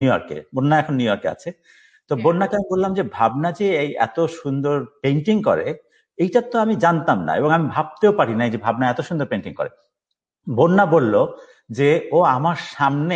New ইয়র্কে, বন্যা এখন নিউ ইয়র্কে আছে। তো বন্যাকে আমি বললাম যে ভাবনা যে এই এত সুন্দর পেইন্টিং করে, এইটা তো আমি জানতাম না এবং আমি ভাবতেও পারি না যে ভাবনা এত সুন্দর পেইন্টিং করে। বন্যা বলল যে ও আমার সামনে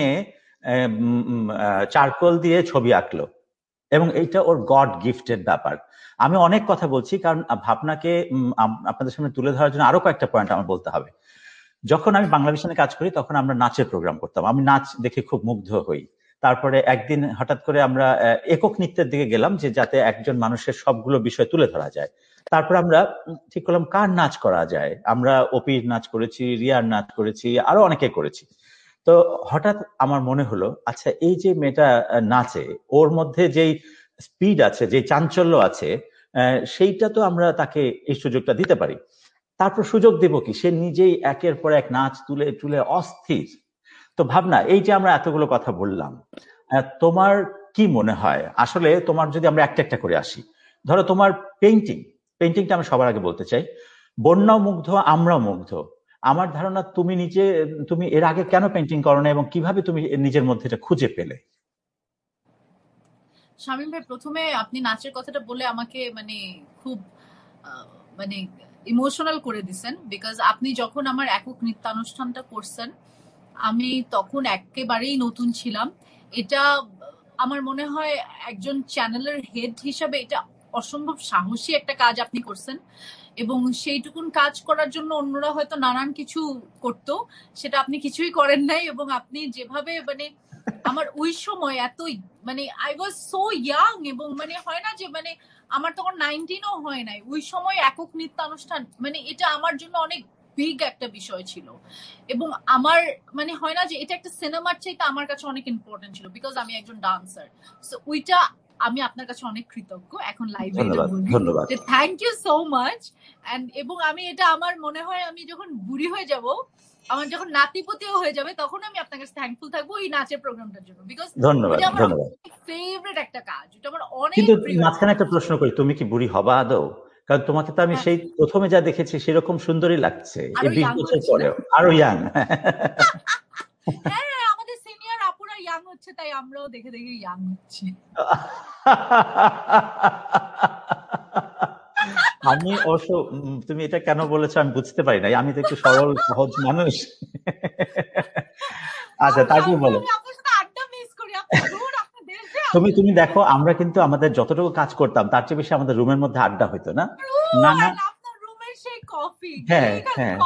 চারকোল দিয়ে ছবি আঁকলো এবং এইটা ওর গড গিফটেড ব্যাপার। আমি অনেক কথা বলছি কারণ ভাবনাকে আপনাদের সামনে তুলে ধরার জন্য আরো কয়েকটা পয়েন্ট আমার বলতে হবে। যখন আমি বাংলাভিশনে কাজ করি তখন আমরা নাচের প্রোগ্রাম করতাম, আমি নাচ দেখে খুব মুগ্ধ হই। তারপরে একদিন হঠাৎ করে আমরা একক নৃত্যের দিকে গেলাম যে যাতে একজন মানুষের সবগুলো বিষয় তুলে ধরা যায়। তারপর আমরা ঠিক করলাম কার নাচ করা যায়, আমরা অপির নাচ করেছি, রিয়ার নাচ করেছি, আরো অনেকে করেছি। তো হঠাৎ আমার মনে হলো আচ্ছা এই যে মেয়েটা নাচে, ওর মধ্যে যেই স্পিড আছে, যে চাঞ্চল্য আছে, সেইটা তো আমরা তাকে এই সুযোগটা দিতে পারি। তারপর সুযোগ দেব কি, সে নিজেই একের পর এক নাচ তুলে তুলে অস্থির। তো ভাবনা, এই যে আমরা এতগুলো কথা বললাম, তোমার কি মনে হয় আসলে, তোমার যদি আমরা একটা একটা করে আসি, ধরো তোমার পেইন্টিংটা আমি সবার আগে বলতে চাই। বন্যাও মুগ্ধ, আমরাও মুগ্ধ। আমার ধারণা তুমি এর আগে কেন পেইন্টিং করো না এবং কিভাবে তুমি নিজের মধ্যে এটা খুঁজে পেলে? শামীম ভাই, প্রথমে আপনি নাচের কথাটা বলে আমাকে মানে খুব মানে ইমোশনাল করে দিছেন, বিকজ আপনি যখন আমার একক নৃত্যানুষ্ঠানটা করছেন আমি তখন একেবারেই নতুন ছিলাম। এটা আমার মনে হয় একজন চ্যানেলের হেড হিসাবে এটা অসম্ভব সাহসী একটা কাজ আপনি করছেন, এবং সেইটুকুন কাজ করার জন্য অন্যরা হয়তো নানান কিছু করতো, সেটা আপনি কিছুই করেন নাই। এবং আপনি যেভাবে মানে আমার ওই সময় এতই মানে আই ওয়াজ সো ইয়াং, এবং মানে হয় না যে মানে আমার তখন 19ও হয় নাই, ওই সময় একক নৃত্যানুষ্ঠান মানে এটা আমার জন্য অনেক বিগ একটা বিষয় ছিল। এবং আমার মানে হয় না যে এটা একটা সিনেমার চাইতে আমার কাছে অনেক ইম্পর্টেন্ট ছিল, বিকজ আমি একজন ডান্সার। সো ওইটা আমি আপনার কাছে অনেক কৃতজ্ঞ এখন লাইভে এটা বলি। Thank you so much. এবং আমি এটা আমার মনে হয় আমি যখন বুড়ি হয়ে যাব, আমার যখন নাতিপতিও হয়ে যাবে, তখন আমি আপনার কাছে থ্যাঙ্কফুল থাকবো এই নাচের প্রোগ্রামটার জন্য, বিকজ এটা আমার ফেভারিট একটা কাজ, এটা আমার অনেক কিন্তু প্রিয়। মাঝখানে একটা প্রশ্ন করি, তুমি কি বুড়ি হবা আদৌ? কারণ তোমাকে তো আমি সেই প্রথমে যা দেখেছি সেরকম সুন্দরই লাগছে এই 20 বছর পরেও, আরো ইয়াং। হ্যাঁ, আমাদের সিনিয়র আপুরা ইয়াং হচ্ছে, তাই আমরাও দেখে দেখে ইয়াং হচ্ছি। আমি অবশ্য তুমি এটা কেন বলেছো আমি বুঝতে পারি নাই, আমি তো একটু সরল সহজ মানুষ। আচ্ছা, তারপর বলো। তুমি দেখো, আমরা কিন্তু আমাদের যতটুকু কাজ করতাম তার চেয়ে বেশি আমাদের রুমের মধ্যে আড্ডা হইতো না? না না, হ্যাঁ হ্যাঁ।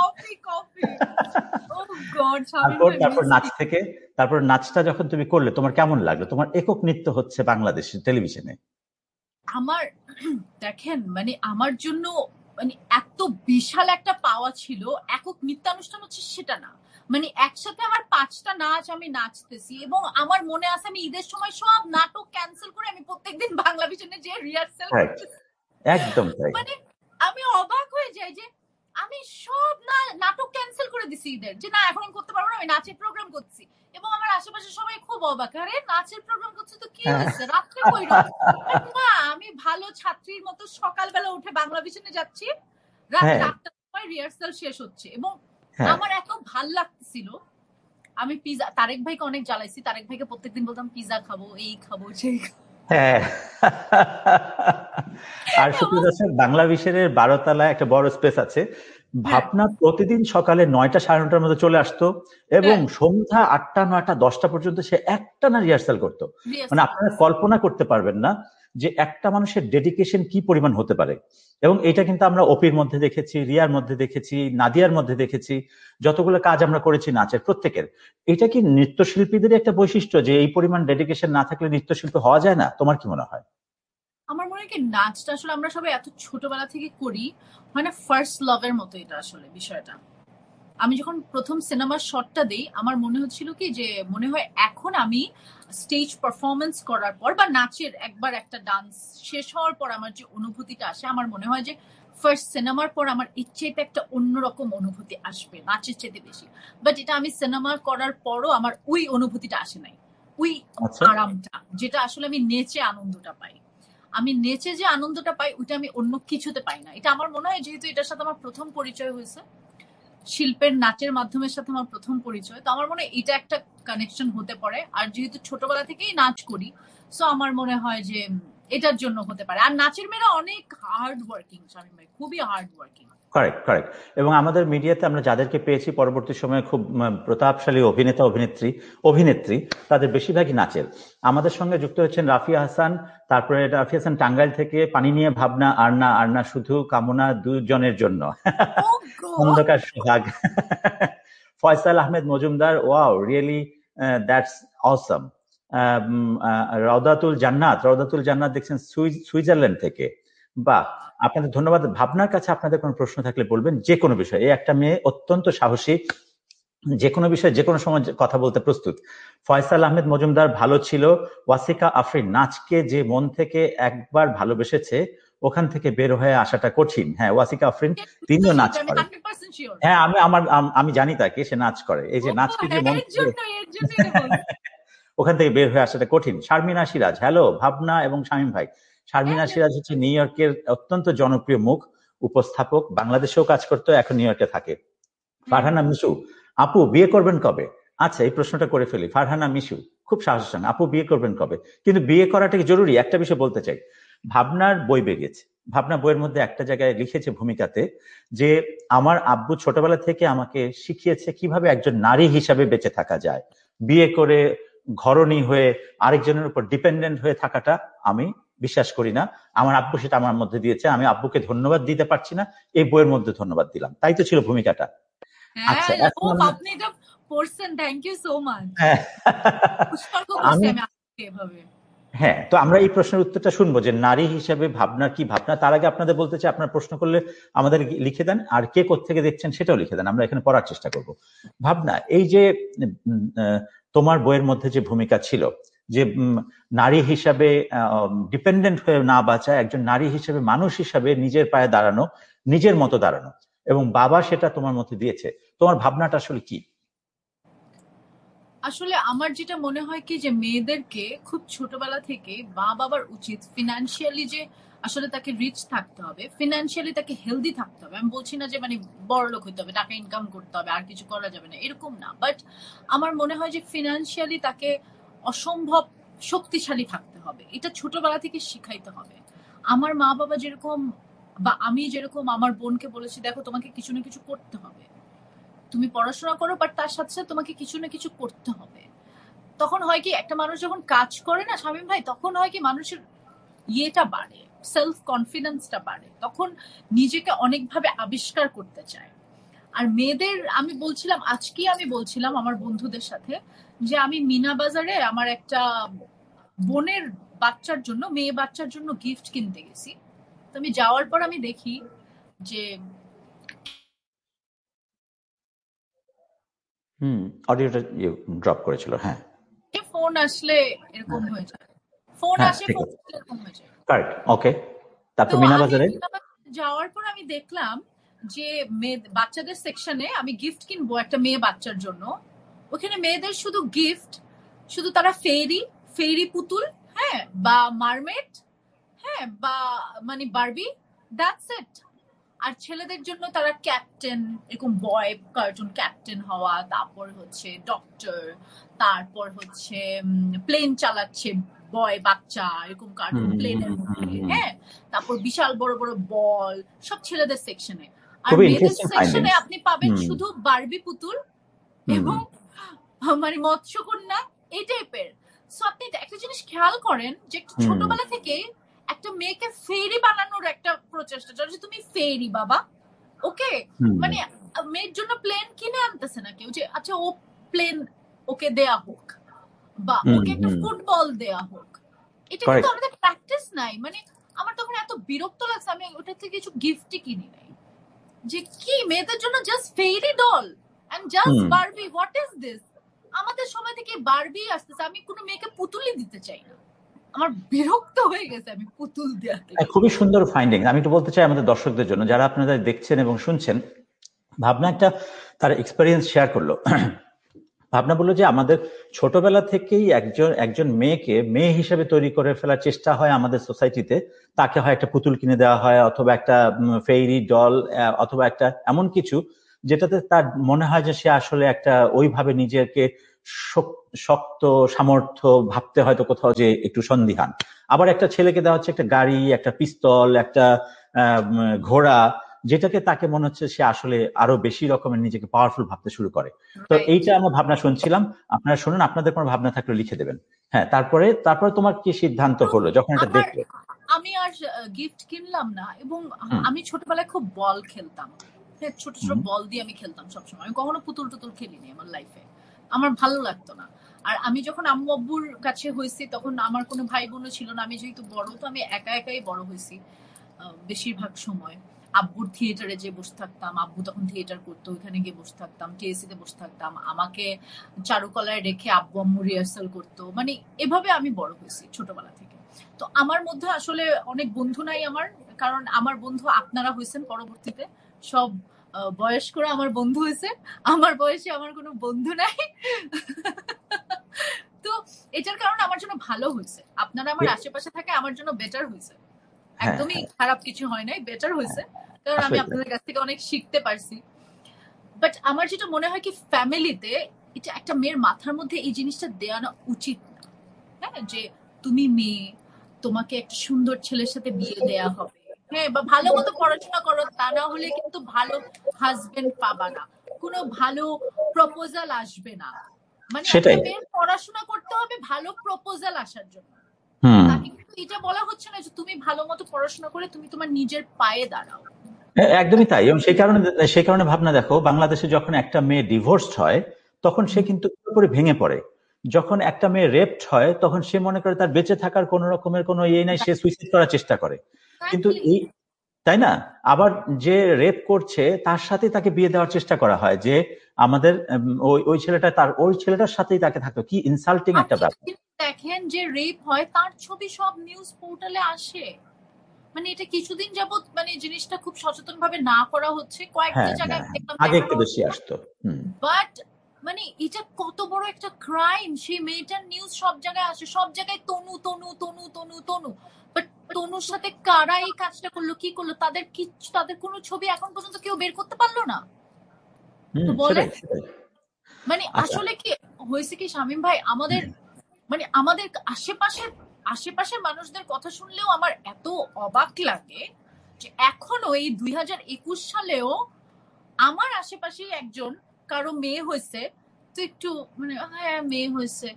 তারপর নাচটা যখন তুমি করলে তোমার কেমন লাগলো? তোমার একক নৃত্য হচ্ছে বাংলাদেশে টেলিভিশনে। আমার দেখেন মানে আমার জন্য মানে এত বিশাল একটা পাওয়া ছিল, একক নৃত্যানুষ্ঠান হচ্ছে সেটা না, মানে একসাথে আমার 5টা নাচ আমি নাচতেছি। এবং আমার মনে আছে আমি ঈদের সময় সব নাটক ক্যান্সেল করে আমি প্রত্যেকদিন বাংলাভিশনে যে রিহার্সাল করতেছি, একদম তাই। মানে আমি অবাক হয়ে যাই যে আমি সব নাটক ক্যান্সেল করে দিছি ঈদের, যে না এখন আমি করতে পারবো না, আমি নাচের প্রোগ্রাম করছি। এবং আমার আশেপাশে সবাই খুব অবাক, আরে নাচের প্রোগ্রাম করছি তো কি হয়েছে, রাত্রে কইরো? না, আমি ভালো ছাত্রীর মতো সকালবেলা উঠে বাংলাভিশনে যাচ্ছি, রাত 8টার সময় রিহার্সাল শেষ হচ্ছে। এবং আমার এত ভাল লাগছিল, আমি পিজা, তারেক ভাইকে অনেক জ্বালাইছি, তারেক ভাইকে প্রত্যেকদিন বলতাম পিজা খাবো, এই খাবো, সেই খাবো। হ্যাঁ, আর সুপ্রিয় দর্শক, বাংলাভিশনের 12 তলায় একটা বড় স্পেস আছে। ভাবনা প্রতিদিন সকালে 9টা 9:30টার মধ্যে চলে আসতো এবং সন্ধ্যা 8টা 9টা 10টা পর্যন্ত সে একটানা রিহার্সাল করতো। মানে আপনারা কল্পনা করতে পারবেন না যে একটা মানুষের ডেডিকেশন কি পরিমাণ হতে পারে। এবং এটা কিন্তু আমরা অপির মধ্যে দেখেছি, রিয়ার মধ্যে দেখেছি, নাদিয়ার মধ্যে দেখেছি, যতগুলো কাজ আমরা করেছি নাচের প্রত্যেকের। এটা কি নৃত্যশিল্পীদের একটা বৈশিষ্ট্য যে এই পরিমাণ ডেডিকেশন না থাকলে নৃত্যশিল্পী হওয়া যায় না? তোমার কি মনে হয়? আমার মনে হয় কি, নাচটা আসলে আমরা সবাই এত ছোটবেলা থেকে করি, মানে ফার্স্ট লাভের মতো এটা আসলে বিষয়টা। আমি যখন প্রথম সিনেমার শটটা দিই, আমার মনে হচ্ছিল কি যে মনে হয় এখন আমি স্টেজ পারফরমেন্স করার পর বা নাচের একবার একটা ডান্স শেষ হওয়ার পর আমার যে অনুভূতিটা আসে, আমার মনে হয় যে ফার্স্ট সিনেমার পর আমার ইচ্ছেতে একটা অন্যরকম অনুভূতি আসবে নাচের চেয়ে বেশি। বাট এটা আমি সিনেমা করার পরও আমার ওই অনুভূতিটা আসে নাই, ওই আরামটা যেটা আসলে আমি নেচে আনন্দটা পাই। আমি নেচে যে আনন্দটা পাই ওইটা আমি অন্য কিছুতে পাই না। এটা আমার মনে হয় যেহেতু এটার সাথে আমার প্রথম পরিচয় হয়েছে, শিল্পের নাচের মাধ্যমের সাথে আমার প্রথম পরিচয়। তো আমার মনে হয় এটা একটা কানেকশন হতে পারে। আর যেহেতু ছোটবেলা থেকেই নাচ করি, সো আমার মনে হয় যে এটার জন্য হতে পারে। আর নাচের মেয়েরা অনেক হার্ড ওয়ার্কিং, শামীম ভাই, খুবই হার্ড ওয়ার্কিং। Correct correct. এবং আমাদের মিডিয়াতে আমরা যাদেরকে পেয়েছি পরবর্তী সময়ে খুব প্রতাপশালী অভিনেতা অভিনেত্রী তাদের বেশিরভাগই নাচের। আমাদের সঙ্গে যুক্ত হচ্ছেন রাফিয়া হাসান, তারপরে রাফিয়া হাসান টাঙ্গাইল থেকে, পানি নিয়ে ভাবনা, আরনা শুধু কামনা দুজনের জন্য, অন্ধকার সোহাগ, Faisal Ahmed Majumdar, wow really that's অসম, রওদাতুল জান্নাত দেখছেন সুইজারল্যান্ড থেকে, বাহ, আপনাদের ধন্যবাদ। ভাবনার কাছে আপনাদের কোনো প্রশ্ন থাকলে বলবেন, যে কোনো বিষয়ে। এই একটা মেয়ে অত্যন্ত সাহসী, যে কোনো বিষয়ে যে কোনো সময় কথা বলতে প্রস্তুত। ফয়সাল আহমেদ মজুমদার ভালো ছিল। ওয়াসিকা আফরিন, নাচকে যে মন থেকে একবার ভালোবেসেছে ওখান থেকে বের হয়ে আসাটা কঠিন। হ্যাঁ, ওয়াসিকা আফরিন তিনিও নাচ করে। হ্যাঁ, আমি জানি তাকে, সে নাচ করে। এই যে নাচকে যে মন ওখান থেকে বের হয়ে আসাটা কঠিন। শারমিনা সিরাজ, হ্যালো ভাবনা এবং শামীম ভাই। শারমিনা সিরাজ হচ্ছে নিউ ইয়র্কের অত্যন্ত জনপ্রিয় মুখ উপস্থাপক, বাংলাদেশেও কাজ করতো, এখন নিউ ইয়র্কে থাকে। ফারহানা মিশু, আপু বিয়ে করবেন কবে? আচ্ছা, এই প্রশ্নটা করে ফেলি। ফারহানা মিশু খুব সাহসের সঙ্গে, আপু বিয়ে করবেন কবে? কিন্তু বিয়ে করাটা কি জরুরি? একটা বিষয় বলতে চাই, ভাবনার বই বেরিয়েছে, ভাবনা বইয়ের মধ্যে একটা জায়গায় লিখেছে ভূমিকাতে যে আমার আব্বু ছোটবেলা থেকে আমাকে শিখিয়েছে কিভাবে একজন নারী হিসাবে বেঁচে থাকা যায়। বিয়ে করে ঘরণী হয়ে আরেকজনের উপর ডিপেন্ডেন্ট হয়ে থাকাটা আমি বিশ্বাস করি না। আমার আব্বু সেটা আমার মধ্যে দিয়েছে, আমি আব্বুকে ধন্যবাদ দিতে পারছি না, এই বইয়ের মধ্যে ধন্যবাদ দিলাম। তাই তো ছিল ভূমিকাটা। আচ্ছা, আপনি এটা পড়ছেন, থ্যাংক ইউ সো মাচ। হ্যাঁ, তো আমরা এই প্রশ্নের উত্তরটা শুনবো যে নারী হিসেবে ভাবনার কি ভাবনা। তার আগে আপনাদের বলতে চাই, আপনার প্রশ্ন করলে আমাদের লিখে দেন, আর কে কোত্থেকে দেখছেন সেটাও লিখে দেন, আমরা এখানে পড়ার চেষ্টা করব। ভাবনা, এই যে তোমার বইয়ের মধ্যে যে ভূমিকা ছিল যে নারী হিসাবে ডিপেন্ডেন্ট হয়ে না বাঁচা, একজন নারী হিসেবে মানুষ হিসাবে নিজের পায়ে দাঁড়ানো, নিজের মতো দাঁড়ানো, এবং বাবা সেটা তোমার মধ্যে দিয়েছে, তোমার ভাবনাটা আসলে কি? আসলে আমার যেটা মনে হয় কি, যে মেয়েদেরকে খুব ছোটবেলা থেকে মা বাবার উচিত ফিনান্সিয়ালি যে আসলে তাকে রিচ থাকতে হবে, ফিনান্সিয়ালি তাকে হেলদি থাকতে হবে। আমি বলছি না যে মানে বড় লোক হইতে হবে, টাকা ইনকাম করতে হবে, আর কিছু করা যাবে না, এরকম না। বাট আমার মনে হয় যে ফিনান্সিয়ালি তাকে অসম্ভব শক্তিশালী থাকতে হবে, এটা ছোটবেলা থেকে শিখাইতে হবে। আমার মা বাবা যেরকম, বা আমি যেরকম আমার বোনকে বলেছি, দেখো তোমাকে কিছু না কিছু করতে হবে, তুমি পড়াশোনা করো, বাট তার সাথে সাথে তোমাকে কিছু না কিছু করতে হবে। তখন হয় কি, একটা মানুষ যখন কাজ করে না শামীম ভাই, তখন হয় কি মানুষের ইয়েটা বাড়ে, সেলফ কনফিডেন্সটা বাড়ে, তখন নিজেকে অনেকভাবে আবিষ্কার করতে চায়। আর মেয়েদের, আমি বলছিলাম আমার বন্ধুদের সাথে যে আমি মিনা বাজারে আমার একটা বোনের বাচ্চার জন্য, মেয়ে বাচ্চার জন্য গিফট কিনতে গেছি। তো আমি যাওয়ার পর আমি দেখি যে অডিওটা ড্রপ করেছিল। হ্যাঁ, ফোন আসলে এরকম হয়ে যায়, ফোন আসে এরকম হয়ে যায়। কারেক্ট, ওকে। তারপর মিনা বাজারে যাওয়ার পর আমি দেখলাম যে বাচ্চাদের সেকশনে আমি গিফট কিনবো একটা মেয়ে বাচ্চার জন্য, ওখানে মেয়েদের শুধু গিফট, শুধু তারা ফেরি পুতুল, হ্যাঁ, বা মারমেড, হ্যাঁ, বা মানে বারবি, দ্যাটস ইট। আর ছেলেদের জন্য তারা ক্যাপ্টেন, এরকম বয় কার্টুন ক্যাপ্টেন হওয়া, তারপর হচ্ছে ডক্টর, তারপর হচ্ছে প্লেন চালাচ্ছে বয় বাচ্চা, এরকম কার্টুন প্লেনের মধ্যে, হ্যাঁ, তারপর বিশাল বড় বড় বল, সব ছেলেদের সেকশনে। আর মেয়েদের সেকশনে আপনি পাবেন শুধু বারবি পুতুল এবং মানে মৎস্যকন্যা, এই টাইপের। সো আপনি একটা জিনিস খেয়াল করেন যে ছোটবেলা থেকে একটা মেয়েকে ফেরি বানানোর একটা প্রচেষ্টা, যে তুমি ফেরি বাবা, ওকে, মানে মেয়ের জন্য প্লেন কিনে আনতেছে না কেউ, যে আচ্ছা ও প্লেন ওকে দেয়া হোক, বা ওকে একটা ফুটবল দেয়া হোক, এটা কিন্তু আমাদের প্র্যাকটিস নাই। মানে আমার তখন এত বিরক্ত লাগছে, আমি ওটা থেকে কিছু গিফটই কিনি নাই। যে কি মেয়েদের জন্য just ferry doll and just Barbie, what is this? আমাদের সময় থেকে বারবি আসতেছে, আমি কোনো মেয়েকে পুতুলই দিতে চাই না, আমার বিরক্ত হয়ে গেছে আমি পুতুল দেওয়াতে। খুবই সুন্দর ফাইন্ডিং। আমি একটু বলতে চাই আমাদের দর্শকদের জন্য, যারা আপনারা দেখছেন এবং শুনছেন, ভাবনা একটা তার এক্সপেরিয়েন্স শেয়ার করলো। ভাবনা বললো যে আমাদের ছোটবেলা থেকেই একজন মেয়েকে মেয়ে হিসেবে তৈরি করে ফেলার চেষ্টা হয় আমাদের সোসাইটিতে। তাকে হয় একটা পুতুল কিনে দেওয়া হয়, অথবা একটা ফেরি ডল, অথবা একটা এমন কিছু যেটাতে তার মনে হয় যে সে আসলে একটা ওইভাবে নিজেকে শক্ত সামর্থ্য ভাবতে হয়তো কোথাও যে একটু সন্দিহান। আবার একটা ছেলেকে দেওয়া হচ্ছে একটা গাড়ি, একটা পিস্তল, একটা ঘোড়া, যেটাকে তাকে মনে হচ্ছে সে আসলে আরো বেশি রকমের নিজেকে পাওয়ারফুল ভাবতে শুরু করে। তো এইটা আমরা ভাবনা শুনছিলাম, আপনারা শুনুন, আপনাদের কোনো ভাবনা থাকলে লিখে দেবেন। হ্যাঁ, তারপরে তোমার কি সিদ্ধান্ত হলো যখন এটা দেখলে? আমি আর গিফট কিনলাম না, এবং আমি ছোটবেলায় খুব বল খেলতাম, ছোট ছোট বল দিয়ে আমি খেলতাম সবসময়। আমি কখনো পুতুল টুতুল খেলিনি আমার লাইফে, আমার ভালো লাগতো না। আর আমি যখন আম্মু আব্বুর কাছে হয়েছি তখন আমার কোনো ভাই বোনও ছিল না, আমি যেহেতু বড়, তো আমি একা একাই বড় হয়েছি বেশিরভাগ সময়। আব্বুর থিয়েটারে যে বসে থাকতাম, আব্বু তখন থিয়েটার করতো, ওইখানে গিয়ে বসে থাকতাম, টিএসসি তে বসে থাকতাম, আমাকে চারুকলায় রেখে আব্বু আম্মু রিহার্সাল করতো। মানে এভাবে আমি বড় হয়েছি ছোটবেলা থেকে। তো আমার মধ্যে আসলে অনেক বন্ধু নাই আমার, কারণ আমার বন্ধু আপনারা হয়েছেন পরবর্তীতে, সব বয়স্করা আমার বন্ধু হয়েছে, আমার বয়সে আমার কোনো বন্ধু নাই। তো এটার কারণে আমার জন্য ভালো হয়েছে, আপনারা আমার আশেপাশে থাকে, আমার জন্য বেটার হয়েছে, একদমই খারাপ কিছু হয় নাই, বেটার হয়েছে, কারণ আমি আপনাদের কাছ থেকে অনেক শিখতে পারছি। বাট আমার যেটা মনে হয় কি, ফ্যামিলিতে এটা একটা মেয়ের মাথার মধ্যে এই জিনিসটা দেওয়া উচিত না, হ্যাঁ, যে তুমি মেয়ে, তোমাকে একটা সুন্দর ছেলের সাথে বিয়ে দেয়া হবে, হ্যাঁ, বা ভালো মতো পড়াশোনা করো, তা না হলে কিন্তু ভালো হাজবেন্ড পাবা না, কোনো ভালো প্রপোজাল আসবে না। মানে একটা মেয়ের পড়াশোনা করতে হবে ভালো প্রপোজাল আসার জন্য। তাকে কিন্তু এটা বলা হচ্ছে না যে তুমি ভালো মতো পড়াশোনা করে তুমি তোমার নিজের পায়ে দাঁড়াও। একদমই তাই। এবং সেই কারণে ভাবনা দেখো, বাংলাদেশে যখন একটা মেয়ে ডিভোর্সড হয় তখন সে কিন্তু পুরোপুরি ভেঙে পড়ে। যখন একটা মেয়ে রেপড হয় তখন সে মনে করে তার বেঁচে থাকার কোন রকমের কোনো ইয়ে নাই, সে সুইসাইড করার চেষ্টা করে। কিন্তু তাই না, আবার যে রেপ করছে তার সাথে তাকে বিয়ে দেওয়ার চেষ্টা করা হয়, যে আমাদের ওই ছেলেটার সাথেই তাকে থাকতো। কি ইনসাল্টিং একটা ব্যাপার। দেখেন, যে রেপ হয় তার ছবি সব নিউজ পোর্টালে আসে। মানে এটা কিছুদিন যাবত মানে জিনিসটা খুব সচেতন ভাবে না করা হচ্ছে, কয়েকটা জায়গায় আগে একটু বেশি আসতো। বাট মানে এটা কত বড় একটা ক্রাইম, সেই মেয়েটার নিউজ সব জায়গায় আসে, সব জায়গায় তনু তনু তনু তনু তনু। বাট তনুর সাথে কারা এই কাজটা করলো, কি করলো, তাদের কোনো ছবি এখন পর্যন্ত কেউ বের করতে পারলো না। তো বলে মানে আসলে কি হয়েছে কি শামীম ভাই, আমাদের আশেপাশের মানুষদের কথা শুনলেও আমার এত অবাক লাগে যে এখনো এই 2021 সালেও আমার আশেপাশে একজন কারো মেয়ে হয়েছে, তো একটু মানে হ্যাঁ মেয়ে হয়েছে,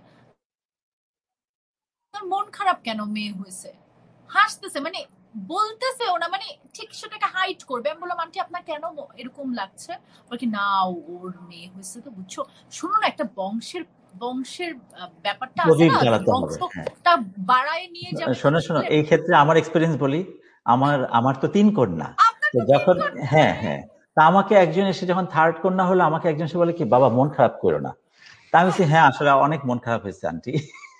তার মন খারাপ কেন, মেয়ে হয়েছে, হাসতেছে, মানে বলতেছে ওনা, মানে ঠিক সেটাকে হাইট করবে। আমি বললাম আন্টি আপনার কেন এরকম লাগছে, বলছি না ওর মেয়ে হয়েছে তো বুঝছো। শুনুন, একটা বংশের ব্যাপারটা আছে না, বংশটা বাড়ায় নিয়ে যাবে। শোনো এই ক্ষেত্রে আমার এক্সপেরিয়েন্স বলি, আমার তো 3 কন্যা, যখন হ্যাঁ তা আমাকে একজন এসে যখন 3rd কন্যা হলো, আমাকে একজন এসে বলে কি বাবা মন খারাপ করো না। তা আমি বলছি হ্যাঁ আসলে অনেক মন খারাপ হয়েছে আন্টি।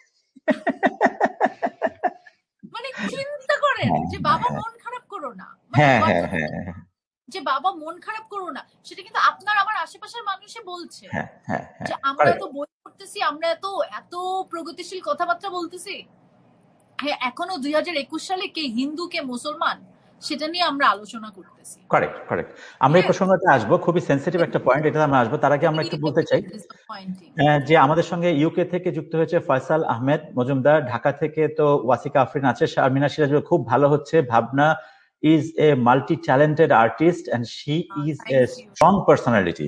মানে চিন্তা করেন যে বাবা মন খারাপ করো না, যে বাবা মন খারাপ করো না, সেটা কিন্তু আপনার আমার আশেপাশের মানুষে বলছে যে আমরা তো বই পড়তেছি, আমরা এত প্রগতিশীল কথাবার্তা বলতেছি, হ্যাঁ এখনো 2021 সালে কে হিন্দু কে মুসলমান সেটা নিয়ে আমরা আলোচনা করতেছি। কারেক্ট। আমরা এই প্রসঙ্গটা আসবো, খুবই সেন্সিটিভ একটা পয়েন্ট, এটা আমরা আসবো। তার আগে আমরা একটু বলতে চাই যে আমাদের সঙ্গে ইউকে থেকে যুক্ত হয়েছে ফয়সাল আহমেদ মজুমদার, ঢাকা থেকে তো ওয়াসিকা আফরিন আছে, শারমিনা সিরাজ খুব ভালো হচ্ছে, ভাবনা is a multi-talented artist and she is a strong personality.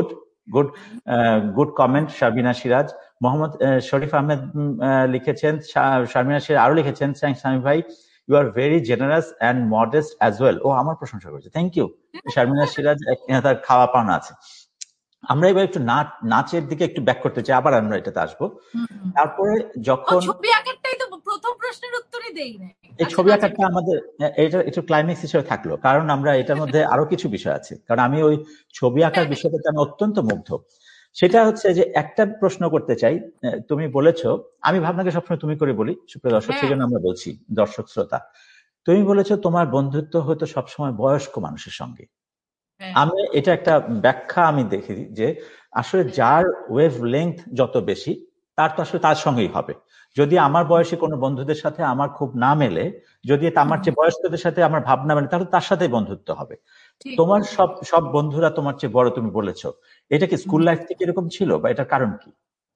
Good comment, Sharmina Siraj. Mohammad শরীফ আহমেদ লিখেছেন, শারমিনা সিরাজ আরো লিখেছেন, শামীম ভাই you are very generous and modest as well. ও আমার প্রশংসা করেছে, থ্যাংক ইউ শারমিনা সিরাজ, তার খাওয়া পাওনা আছে। আমরা এবার একটু নাচের দিকে একটু ব্যাক করতে চাই, আবার আমরা এটাতে আসবো। তারপরে যখন ছবি আঁকাটাই তো প্রথম প্রশ্নের উত্তরই দেই না, এই ছবি আঁকাটা আমাদের এটা একটু ক্লাইম্যাক্স হিসেবে থাকলো, কারণ আমরা এটার মধ্যে আরো কিছু বিষয় আছে, কারণ আমি ওই ছবি আঁকার বিষয়টাতে আমি অত্যন্ত মুগ্ধ। সেটা হচ্ছে যে একটা প্রশ্ন করতে চাই, তুমি বলেছো, আমি ভাবনাকে সবসময় তুমি করে বলি সুপ্রিয় দর্শক, সেই জন্য আমরা বলছি দর্শক শ্রোতা, তুমি বলেছো তোমার বন্ধুত্ব হয়তো সবসময় বয়স্ক মানুষের সঙ্গে। আমি এটা একটা ব্যাখ্যা আমি দেখি যে আসলে যার ওয়েভ লেংথ যত বেশি তার তো আসলে তার সঙ্গেই হবে। যদি আমার বয়সী কোনো বন্ধুদের সাথে আমার খুব না মেলে, যদি আমার চেয়ে বয়স্কদের সাথে আমার ভাবনা মেলে, তাহলে তার সাথেই বন্ধুত্ব হবে। তোমার সব বন্ধুরা তোমার চেয়ে বড়, তুমি বলেছো। এটা কি স্কুল লাইফ থেকে এরকম ছিল, বা এটার কারণ কি?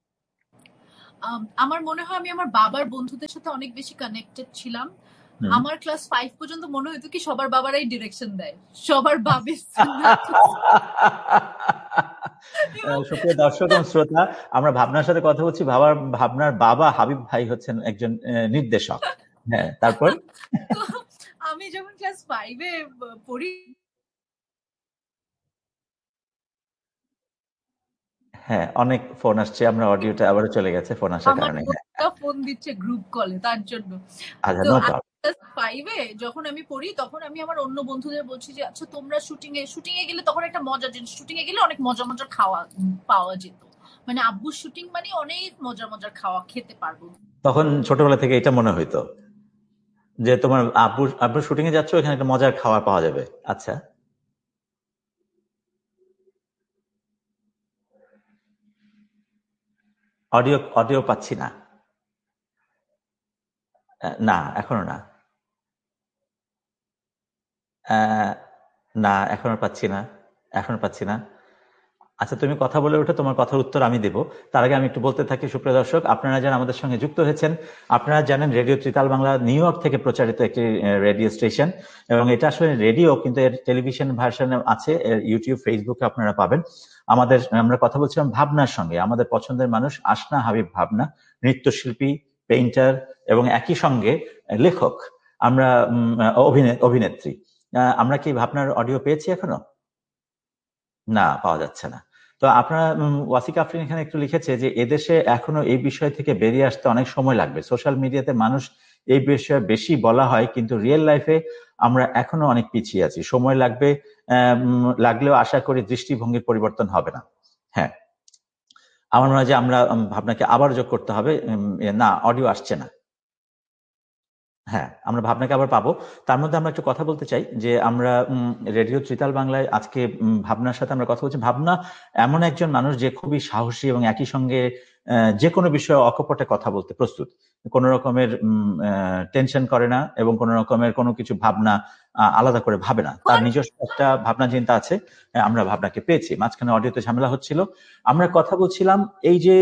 আমার মনে হয় আমি আমার বাবার বন্ধুদের সাথে অনেক বেশি কানেক্টেড ছিলাম। আমার ক্লাস 5 পর্যন্ত মনে হতো কি সবার বাবারাই ডিরেকশন দেয়, সবার বাবে। সুপ্রিয় দর্শক এবং শ্রোতা, আমরা ভাবনার সাথে কথা বলছি। ভাবনার বাবা হাবিব ভাই হচ্ছেন একজন নির্দেশক। হ্যাঁ, তারপর আমি যখন ক্লাস 5-এ পড়ি, হ্যাঁ, অনেক ফোন আসছে, আমরা অডিওটা আবারও চলে গেছে ফোন আসার কারণে। আমার ফোন দিচ্ছে গ্রুপ কলে, তার জন্য। আচ্ছা, তো নো প্রবলেম। ক্লাস 5-এ যখন আমি পড়ি, তখন আমি আমার অন্য বন্ধুদের বলছি যে আচ্ছা তোমরা শুটিং এ গেলে, তখন একটা মজার জিনিস, শুটিং এ গেলে অনেক মজার মজার খাওয়া পাওয়া যেত। মানে আব্বুর শুটিং মানে অনেক মজার মজার খাওয়া খেতে পারবো। তখন ছোটবেলা থেকে এটা মনে হইতো যে তোমার আব্বুর শুটিং এ যাচ্ছ, এখানে একটা মজার খাবার পাওয়া যাবে। আচ্ছা, অডিও পাচ্ছি না। না, এখনো না। না, এখনো পাচ্ছি না, এখনো পাচ্ছি না। আচ্ছা, তুমি কথা বলে ওঠো, তোমার কথার উত্তর আমি দেব। তার আগে আমি একটু বলতে থাকি, সুপ্রিয় দর্শক, আপনারা যারা আমাদের সঙ্গে যুক্ত হয়েছেন, আপনারা জানেন radio tritaal Bangla new York থেকে প্রচারিত একটি রেডিও স্টেশন, এবং এটা আসলে রেডিও, কিন্তু এর টেলিভিশন ভার্সনে আছে, এর ইউটিউব, ফেসবুকে আপনারা পাবেন। আমরা কথা বলছিলাম ভাবনার সঙ্গে, আমাদের পছন্দের মানুষ আসনা হাবিব ভাবনা, নৃত্যশিল্পী, পেইন্টার এবং একই সঙ্গে লেখক। আমরা অভিনেত্রী। আমরা কি ভাবনার অডিও পেয়েছি এখনো? না, পাওয়া যাচ্ছে না। তো আপনারা, ওয়াসিক আফরিন এখানে একটু লিখেছে যে এদেশে এখনো এই বিষয় থেকে বেরিয়ে আসতে অনেক সময় লাগবে। সোশ্যাল মিডিয়াতে মানুষ এই বিষয়ে বেশি বলা হয়, কিন্তু রিয়েল লাইফে আমরা এখনো অনেক পিছিয়ে আছি। সময় লাগবে, লাগলেও আশা করি দৃষ্টিভঙ্গির পরিবর্তন হবে না। হ্যাঁ, আমার মনে হয় যে আমরা ভাবনাকে আবার যোগ করতে হবে। না, অডিও আসছে না। হ্যাঁ, আমরা ভাবনাকে আবার পাবো। তার মধ্যে আমরা একটু কথা বলতে চাই যে আমরা রেডিও ত্রিতাল বাংলায় আজকে ভাবনার সাথে আমরা কথা বলছি। ভাবনা এমন একজন মানুষ যে খুবই সাহসী এবং একই সঙ্গে যে কোনো বিষয়ে অকপটে কথা বলতে প্রস্তুত। কোনো রকমের টেনশন করে না, এবং কোনো রকমের কোনো কিছু ভাবনা আলাদা করে ভাবে না। তার নিজস্ব একটা ভাবনা চিন্তা আছে। আমরা ভাবনাকে পেয়েছি। মাঝখানে অডিওতে ঝামেলা হচ্ছিল। আমরা কথা বলছিলাম এই যে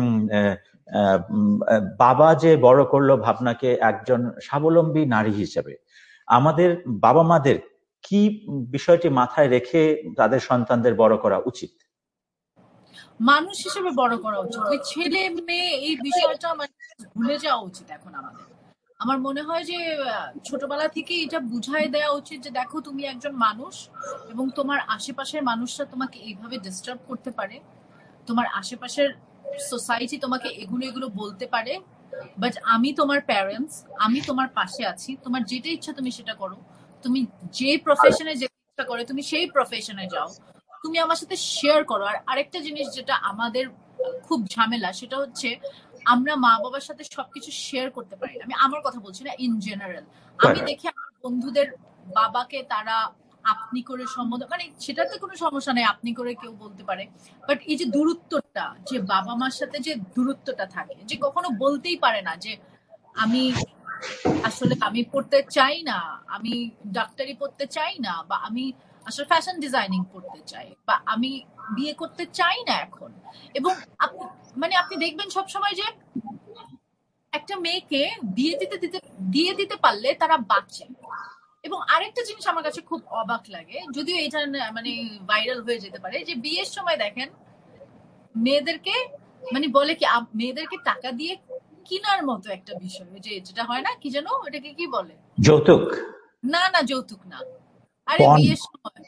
বাবা যে বড় করলো ভাবনাকে একজন স্বাবলম্বী নারী হিসেবে, আমাদের বাবা মাদের কি বিষয়টি মাথায় রেখে তাদের সন্তানদের বড় করা উচিত? মানুষ হিসেবে বড় করা উচিত। ওই ছেলে মেয়ে এই বিষয়টা মানে ভুলে যাওয়া উচিত এখন আমাদের। আমার মনে হয় যে ছোটবেলা থেকে এটা বুঝাই দেওয়া উচিত যে দেখো তুমি একজন মানুষ, এবং তোমার আশেপাশের মানুষরা তোমাকে এইভাবে ডিস্টার্ব করতে পারে, তোমার আশেপাশের সোসাইটি তোমাকে এগুলো বলতে পারে, বাট আমি তোমার প্যারেন্টস, আমি তোমার পাশে আছি। তোমার যেটা ইচ্ছা তুমি সেটা করো, তুমি যে প্রফেশনে যেতে ইচ্ছা করে তুমি সেই প্রফেশনে যাও, তুমি আমার সাথে শেয়ার করো। আর আরেকটা জিনিস যেটা আমাদের খুব ঝামেলা, সেটা হচ্ছে আমরা মা বাবার সাথে সবকিছু শেয়ার করতে পারি না। আমি আমার কথা বলছি না, ইন জেনারেল। আমি দেখি আমার বন্ধুদের বাবাকে তারা আপনি করে সম্বোধন, মানে সেটাতে কোনো সমস্যা নেই, আপনি করে কেউ বলতে পারে, বাট এই যে দূরত্বটা, যে বাবা মার সাথে যে দূরত্বটা থাকে, যে কখনো বলতেই পারে না যে আমি আসলে আমি পড়তে চাই না, আমি ডাক্তারি পড়তে চাই না, বা আমি আসলে ফ্যাশন ডিজাইনিং পড়তে চাই, বা আমি বিয়ে করতে চাই না এখন। এবং আপনি দেখবেন সবসময় যে একটা মেয়েকে দিয়ে দিতে পারলে তারা বাঁচে। এবং আরেকটা জিনিস আমার কাছে খুব অবাক লাগে, যদিও এটা মানে ভাইরাল হয়ে যেতে পারে, যে বিয়ের সময় দেখেন মেয়েদেরকে মানে বলে কি মেয়েদেরকে টাকা দিয়ে কিনার মতো একটা বিষয়, যে যেটা হয় না, কি যেন ওটাকে কি বলে, যৌতুক। না না, যৌতুক না, আরে বিয়ের সময়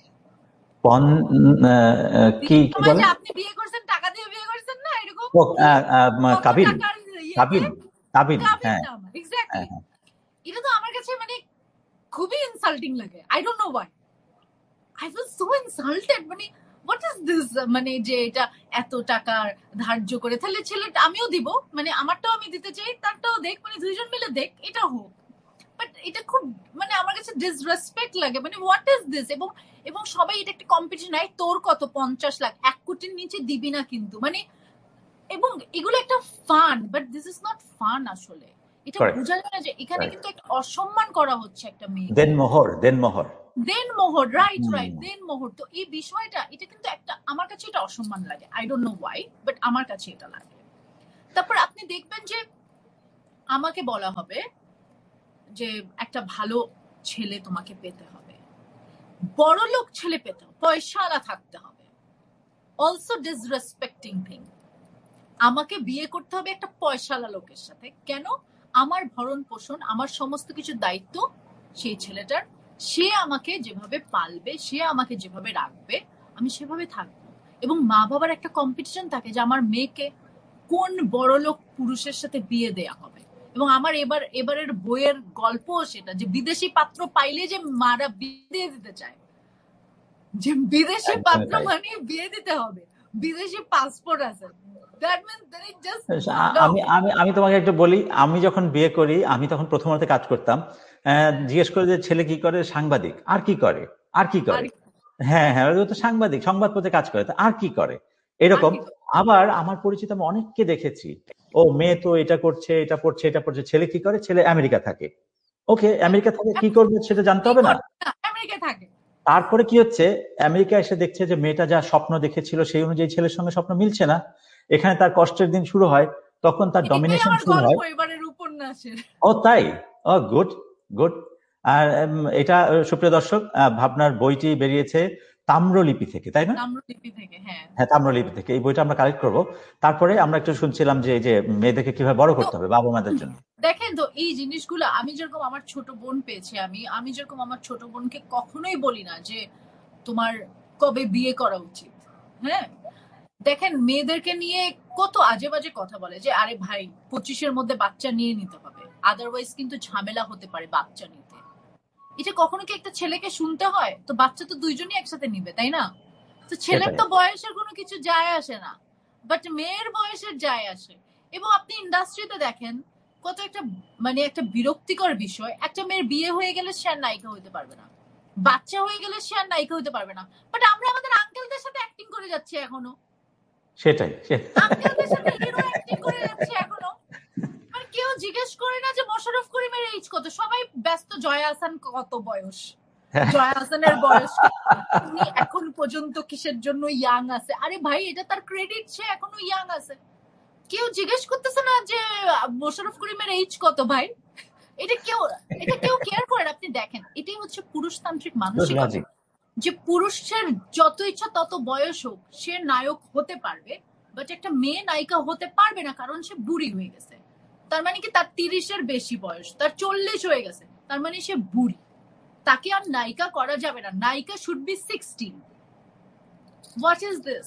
কি বলে, আপনি বিয়ে করছেন টাকা দিয়ে বিয়ে করছেন না, এরকম কাবিন, কাবিন, কাবিন। হ্যাঁ, এক্স্যাক্টলি। এটা তো আমার কাছে মানে খুবই ইনসাল্টিং লাগে। I don't know Y, I was so insulted. মানে হোয়াট ইজ দিস, মানে যে এটা এত টাকার ধার্য করে, তাহলে ছেলেটা আমিও দিব, মানে আমারটাও আমি দিতে চাই, তারটাও দেখ, মানে দুইজন মিলে দেখ, এটা হোক। বাট এটা খুব মানে আমার কাছে ডিসরেসপেক্ট লাগে। মানে হোয়াট ইজ দিস? এবং এবং সবাই এটা একটা কম্পিটিশন, তোর কত 50 লাখ, 1 কোটির নিচে দিবি না কিন্তু। মানে এবং এগুলো একটা fun, but this is not fun. আসলে এটা বোঝা যায় না যে এখানে কিন্তু একটা অসম্মান করা হচ্ছে একটা মেয়ে। দেনমোহর, রাইট, দেনমোহর। তো এই বিষয়টা, এটা কিন্তু একটা, আমার কাছে এটা অসম্মান লাগে। I don't know Y, but আমার কাছে এটা লাগে। তারপর আপনি দেখবেন যে আমাকে বলা হবে যে একটা ভালো ছেলে তোমাকে পেতে হবে, বড় লোক ছেলে পেতে হবে, পয়সাওয়ালা থাকতে হবে। Also disrespecting thing. আমাকে বিয়ে করতে হবে একটা পয়সাওয়ালা লোকের সাথে। কেন? আমার ভরণ পোষণ, আমার সমস্ত কিছু দায়িত্ব সেই ছেলেটার। সে আমাকে যেভাবে পালবে, সে আমাকে যেভাবে রাখবে, আমি সেভাবে থাকবো। এবং মা বাবার একটা কম্পিটিশন থাকে যে আমার মেয়েকে কোন বড়লোক পুরুষের সাথে বিয়ে দেয়া হবে। এবং আমার এবারের বইয়ের গল্প সেটা, যে বিদেশি পাত্র পাইলে যে মারা বিয়ে দিয়ে দিতে চায়, যে বিদেশি পাত্র মানে বিয়ে দিতে হবে, বিদেশি পাসপোর্ট আছে। আমি তোমাকে একটু বলি, আমি যখন বিয়ে করি, আমি তখন প্রথমত কাজ করতাম, জিজ্ঞেস করে যে ছেলে কি করে, সাংবাদিক। আর কি করে? হ্যাঁ, ও তো সাংবাদিক, সংবাদপত্রে কাজ করে, আর কি করে, এরকম। আবার আমার পরিচিত আমি অনেককে দেখেছি, ও মেয়ে তো এটা করছে, এটা পড়ছে, এটা পড়ছে, ছেলে কি করে? ছেলে আমেরিকা থাকে। ওকে, আমেরিকা থাকে, কি করবে সেটা জানতে হবে না? আমেরিকা থাকে। তারপরে কি হচ্ছে, আমেরিকা এসে দেখছে যে মেয়েটা যা স্বপ্ন দেখেছিল সেই অনুযায়ী ছেলের সঙ্গে স্বপ্ন মিলছে না। এখানে তার কষ্টের দিন শুরু হয়, তখন তার ডমিনেশন শুরু হয়। ও তাই? ও গুড গুড। আর এটা, সুপ্রিয় দর্শক, ভাবনার বইটি বেরিয়েছে তাম্রলিপি থেকে, তাই না? হ্যাঁ, তাম্রলিপি থেকে। এই বইটা আমরা কালেক্ট করব। তারপরে আমরা একটু শুনছিলাম যে মেয়েদেরকে কিভাবে বড় করতে হবে বাবা মাদের জন্য। দেখেন তো এই জিনিসগুলো, আমি যেরকম আমার ছোট বোন পেয়েছি, আমি যেরকম আমার ছোট বোনকে কখনোই বলি না যে তোমার কবে বিয়ে করা উচিত। হ্যাঁ, দেখেন মেয়েদেরকে নিয়ে কত আজে বাজে কথা বলে যে আরে ভাই 25-এর মধ্যে বাচ্চা নিয়ে নিতে হবে, আদারওয়াইজ কিন্তু ঝামেলা হতে পারে বাচ্চা নিতে। এটা কখনো কি একটা ছেলেকে শুনতে হয়? তো বাচ্চা তো দুইজনই একসাথে নিবে, তাই না? তো ছেলের তো বয়সের কোনো কিছু যায় আসে না, বাট মেয়ের বয়সের যায় আসে। এবং আপনি ইন্ডাস্ট্রিতে দেখেন কত একটা মানে একটা বিরক্তিকর বিষয়, একটা মেয়ের বিয়ে হয়ে গেলে সে আর নায়িকা হইতে পারবে না, বাচ্চা হয়ে গেলে সে আর নায়িকা হইতে পারবে না। বাট আমরা আমাদের আঙ্কেলদের সাথে অ্যাক্টিং করে যাচ্ছি এখনো। সেটাই, আঙ্কেলদের সাথে হিরো অ্যাক্টিং করে যাচ্ছি এখনো। মানে কেউ জিজ্ঞেস করে না যে মোশাররফ করিমের এজ কত, সবাই ব্যস্ত জয়া আহসান কত বয়স, জয়া আহসানের বয়স উনি এখন পর্যন্ত কিসের জন্য ইয়াং আছে। আরে ভাই এটা তার ক্রেডিট, সে এখনো ইয়াং আছে। কেউ জিজ্ঞেস করতেছে না যে মোশাররফ করিমের এজ কত। ভাই এটা কেউ কেয়ার করে। আপনি দেখেন, এটাই হচ্ছে পুরুষতান্ত্রিক মানসিকতা, যে পুরুষের যত ইচ্ছা তত বয়স হোক সে নায়ক হতে পারবে, বাট একটা মেয়ে নায়িকা হতে পারবে না, কারণ সে বুড়ি হয়ে গেছে। তার মানে কি তার 30-এর বেশি বয়স, তার 40 হয়ে গেছে, তার মানে সে বুড়ি, তাকে আর নায়িকা করা যাবে না। নায়িকা should be 16। What is this?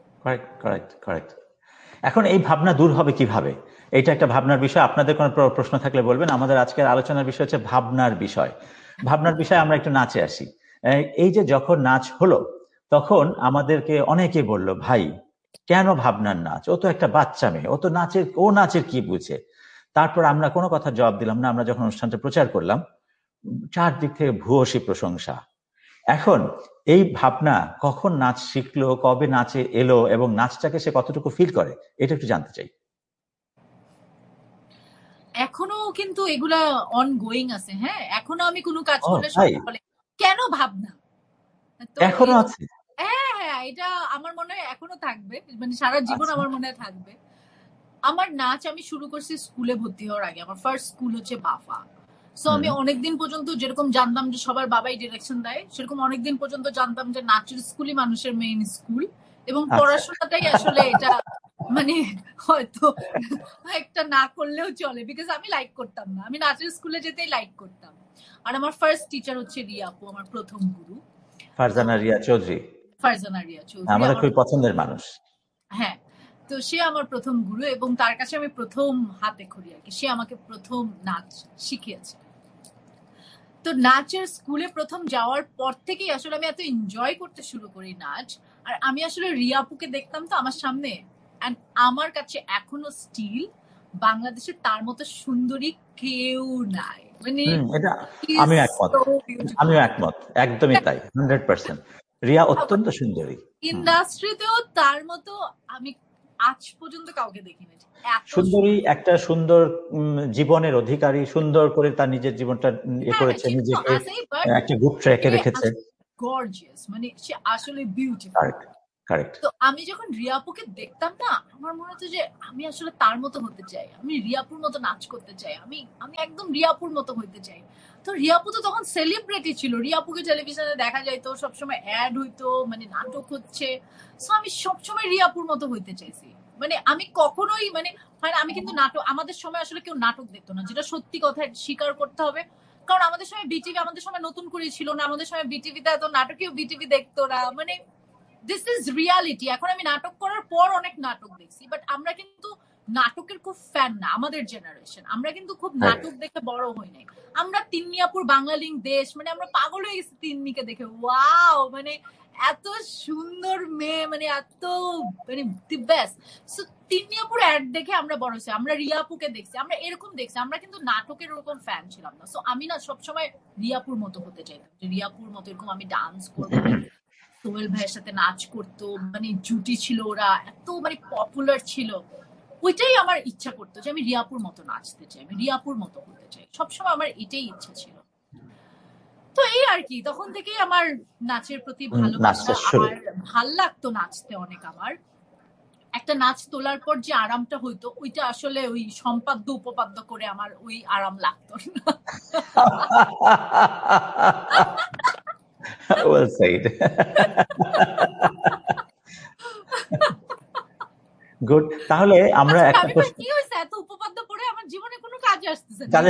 Correct. এখন এই ভাবনা দূর হবে কিভাবে? এটা একটা ভাবনার বিষয়। আপনাদের কোনো প্রশ্ন থাকলে বলবেন। আমাদের আজকের আলোচনার বিষয় হচ্ছে ভাবনার বিষয়। ভাবনার বিষয়ে আমরা একটু নাচে আসি। এই যে যখন নাচ হলো, তখন আমাদেরকে অনেকে বলল, ভাই কেন ভাবনার নাচ, ও তো একটা বাচ্চা মেয়ে, ও নাচের কি বুঝে? তারপর আমরা কোনো কথা জবাব দিলাম না। আমরা যখন অনুষ্ঠানটা প্রচার করলাম, চারদিক থেকে ভূয়সী প্রশংসা। এখন এই ভাবনা কখন নাচ শিখলো, কবে নাচে এলো, এবং নাচটাকে সে কতটুকু ফিল করে, এটা একটু জানতে চাই। এখনো কিন্তু এগুলা অনগোয়িং আছে। হ্যাঁ, এখনো আমি কোনো কাজ করলে সবাই বলে কেন ভাবনা, এখনো আছে। হ্যাঁ, এটা আমার মনে হয় এখনো থাকবে, মানে সারা জীবন আমার মনে হয় থাকবে। আমার নাচ আমি শুরু করছি স্কুলে ভর্তি হওয়ার আগে। আমার ফার্স্ট স্কুল হচ্ছে বাফা। সো আমি অনেকদিন পর্যন্ত যেরকম জানতাম যে সবার বাবাই ডিরেকশন দেয়, সেরকম অনেকদিন পর্যন্ত জানতাম যে নাচের স্কুলই মানুষের মেইন স্কুল, এবং পড়াশোনাটাই আসলে এটা মানে হয়তো একটা না করলেও চলে, বিকজ আমি লাইক করতাম না, আমি নাচের স্কুলে যেতেই লাইক করতাম। আর আমার ফার্স্ট টিচার হচ্ছে রিয়া আপু, আমার প্রথম গুরু। ফারজানা রিয়া চৌধুরী, আমাদের খুব পছন্দের মানুষ। হ্যাঁ, তো সে আমার প্রথম গুরু, এবং তার কাছে আমি প্রথম হাতে খড়ি আর কি, সে আমাকে প্রথম নাচ শিখিয়েছে। তো নাচের স্কুলে প্রথম যাওয়ার পর থেকেই আসলে আমি এত এনজয় করতে শুরু করি নাচ। আর আমি আসলে রিয়াপুকে দেখতাম তো আমার সামনে, এন্ড আমার কাছে এখনো স্টিল বাংলাদেশে তার মতো সুন্দরী কেউ নাই। মানে আমিও একমত, একদমই তাই, 100%। রিয়া অত্যন্ত সুন্দরী। ইন্ডাস্ট্রিতেও তার মতো আমি আজ পর্যন্ত কাউকে দেখিনি সুন্দরী, একটা সুন্দর জীবনের অধিকারী, সুন্দর করে তার নিজের জীবনটা করেছে, নিজেকে একটা গুড ট্র্যাকে রেখেছে। গর্জিয়াস, মানে সে আসলে বিউটিফুল। কারেক্ট। তো আমি যখন রিয়াপুকে দেখতাম না, আমার মনে হতো যে আমি আসলে তার মতো হতে চাই, আমি রিয়াপুর মতো নাচ করতে চাই, আমি একদম রিয়াপুর মতো হইতে চাই। তো রিয়াপু তো তখন সেলিব্রিটি ছিল, রিয়াপুকে টেলিভিশনে দেখা যাইতো, সবসময় অ্যাড হইতো, মানে নাটক হচ্ছে। সো আমি সবসময় রিয়াপুর মতো হইতে চাইছি। মানে আমি কখনোই মানে হয় না, আমি কিন্তু নাটক, আমাদের সময় আসলে কেউ নাটক দেখতো না, যেটা সত্যি কথা স্বীকার করতে হবে। কারণ আমাদের সময় বিটিভি, আমাদের সময় নতুন করে ছিল না, আমাদের সময় বিটিভিতে এত নাটকেও বিটিভি দেখতো না। মানে দিস ইজ রিয়ালিটি। এখন আমি নাটক করার পর অনেক নাটক দেখছি, বাট আমরা কিন্তু নাটকের খুব ফ্যান না, আমাদের জেনারেশন। আমরা কিন্তু খুব নাটক দেখে বড় হই নাই। আমরা তিন্নিয়াপুর, বাংলালিংক, দেশ, মানে আমরা পাগল হয়ে গেছি তিন্নিকে দেখে। ওয়াও, মানে এত সুন্দর মেয়ে, মানে এত মানে দি বেস্ট। সো তিন্নিয়াপুর অ্যাড দেখে আমরা বড় হয়েছি, আমরা রিয়াপুকে দেখছি, আমরা এরকম দেখছি। আমরা কিন্তু নাটকের ওরকম ফ্যান ছিলাম না। সো আমি না সবসময় রিয়াপুর মতো হতে চাইতাম, যে রিয়াপুর মতো এরকম আমি ডান্স করবো, সোহেল ভাইয়ের সাথে নাচ করতো, মানে জুটি ছিল, ওরা এত মানে পপুলার ছিল। ওইটাই আমার ইচ্ছা করতো যে আমি রিয়াপুর মতো নাচতে চাই, আমি রিয়াপুর মতো হতে চাই, সবসময় আমার এটাই ইচ্ছা ছিল। তো এই আর কি, তখন থেকেই আমার নাচের প্রতি ভালোবাসা, আর ভাল লাগতো নাচতে অনেক। আমার একটা নাচ তোলার পর যে আরামটা হইতো, ওইটা আসলে ওই সম্পাদ্য উপপাদ্য করে আমার ওই আরাম লাগতো না। Well said. গুড। তাহলে আমরা একটা প্রশ্ন, কি হয়েছে এত উপপাদ্য পড়ে আমার জীবনে কোনো কাজে আসতেছে না,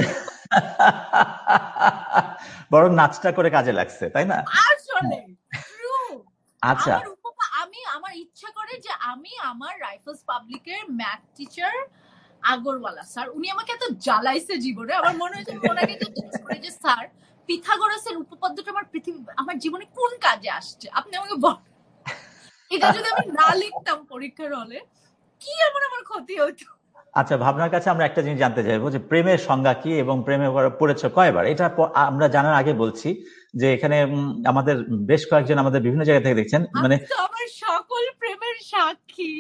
বরং নাচটা করে কাজে লাগছে, তাই না? আসলে আচ্ছা, আমি আমার ইচ্ছা করে যে আমি আমার রাইফেলস পাবলিকের ম্যাথ টিচার আগরওয়ালা স্যার, উনি আমাকে এত জ্বালাইছে জীবনে, আমার মনে হয়েছে ওনাকে যে স্যার পিথাগোরাসের উপপাদ্যটা আমার জীবনে কোন কাজে আসছে, আপনি আমাকে বল, এটা যদি আমি না লিখতাম পরীক্ষার হলে কি এমন আমার ক্ষতি হতো। আচ্ছা, ভাবনার কাছে আমরা একটা জিনিস জানতে চাইবো যে প্রেমের সংজ্ঞা কি এবং প্রেমে পড়েছ কয়বার, এটা আমরা জানার আগে বলছি যে এখানে আমাদের বেশ কয়েকজন আমাদের বিভিন্ন জায়গা থেকে দেখছেন, মানে আমার সকল প্রেমের সাক্ষী।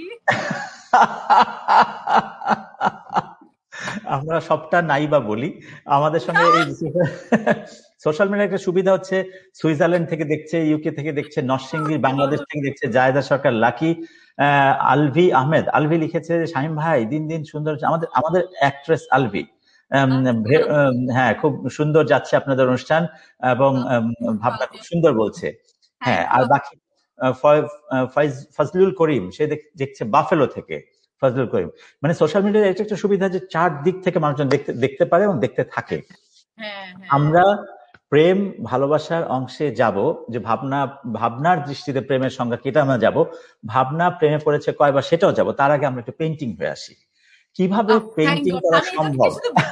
আমরা সবটা নাই বা বলি, আমাদের সঙ্গে এই সোশ্যাল মিডিয়ার একটা সুবিধা হচ্ছে, সুইজারল্যান্ড থেকে দেখছে, ইউকে থেকে দেখছে, নরসিংদী বাংলাদেশ থেকে দেখছে, জায়েদা সরকার লাকি, আলভি আহমেদ, আলভি লিখেছে শামীম ভাই দিন দিন সুন্দর, আমাদের অ্যাক্ট্রেস আলভি, হ্যাঁ খুব সুন্দর যাচ্ছে আপনাদের অনুষ্ঠান, এবং ভাবনা খুব সুন্দর বলছে। হ্যাঁ, আর বাকি ফজলুল করিম, সে দেখছে বাফেলো থেকে, ফজলুল করিম। মানে সোশ্যাল মিডিয়ার এটা একটা সুবিধা যে চার দিক থেকে মানুষজন দেখতে পারে এবং দেখতে থাকে। আমরা প্রেম ভালোবাসার অংশে যাব, যে ভাবনার দৃষ্টিতে প্রেমের সংজ্ঞা কেটা আমরা যাব, ভাবনা প্রেমে পড়েছে কয়বার সেটাও যাব। তার আগে আমরা একটু পেইন্টিং হয়ে আসি, কিভাবে পেইন্টিং করা সম্ভব,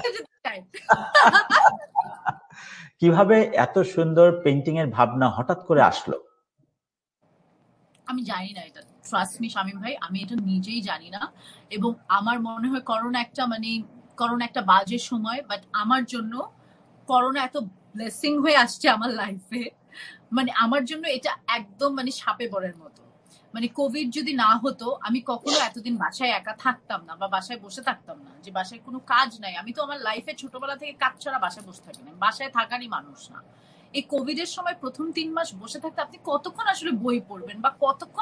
কিভাবে এত সুন্দর পেইন্টিং এর ভাবনা হঠাৎ করে আসলো? আমি জানি না, এটা ট্রাস্ট মি শামীম ভাই, আমি এটা নিজেই জানি না। এবং আমার মনে হয় করোনা একটা বাজে সময়, বাট আমার জন্য করোনা এত ব্লেসিং হয়ে আসছে আমার লাইফে, মানে আমার জন্য এটা একদম মানে সাপে বরের মতো। মানে কোভিড যদি না হতো, আমি কখনো এতদিন বাসায় একা থাকতাম না, বা বাসায় বসে থাকতাম না, যে বাসায় কোনো কাজ নাই। আমি তো আমার লাইফে ছোটবেলা থেকে কাজ ছাড়া বাসায় বসে থাকি না, বাসায় থাকারই মানুষ না। এই কোভিড এর সময় প্রথম 3 মাস বসে থাকতে আপনি কতক্ষণ আসলে বই পড়বেন, বা কতক্ষণ?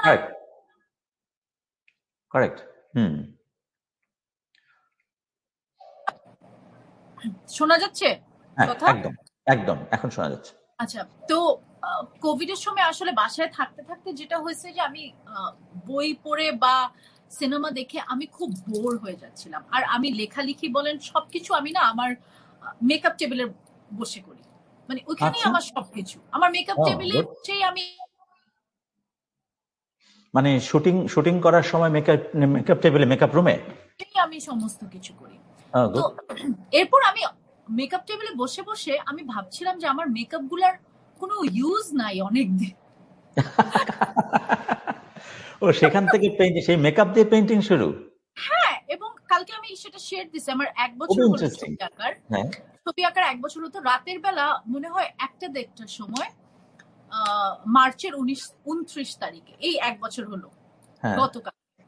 কারেক্ট। শোনা যাচ্ছে কথা? একদম একদম, এখন শোনা যাচ্ছে। আচ্ছা, তো কোভিড এর সময় আসলে বাসায় থাকতে থাকতে যেটা হয়েছে যে আমি বই পড়ে বা সিনেমা দেখে আমি খুব বোর হয়ে যাচ্ছিলাম। আর আমি লেখালেখি বলেন সবকিছু আমি না আমার মেকআপ টেবিলে বসে করি, মানে ওইখানেই আমার সবকিছু, আমার মেকআপ টেবিলে আমি মানে শুটিং করার সময় মেকআপ টেবিলে, মেকআপ রুমে আমি সমস্ত কিছু করি। তো এরপর আমি মেকআপ টেবিলে বসে বসে আমি ভাবছিলাম যে আমার মেকআপ গুলার কোনো ইউজ নাই অনেকদিন। ও, সেখান থেকে সেই মেকআপ দিয়ে পেইন্টিং শুরু? হ্যাঁ, এবং কালকে আমি সেটা শেয়ার দিছি, আমার 1 বছর হলো ছবি আঁকার। ছবি আঁকার 1 বছর হতো। রাতের বেলা মনে হয় 1টা-1:30টার সময়, মার্চের 29 তারিখে, এই 1 বছর হলো গতকাল,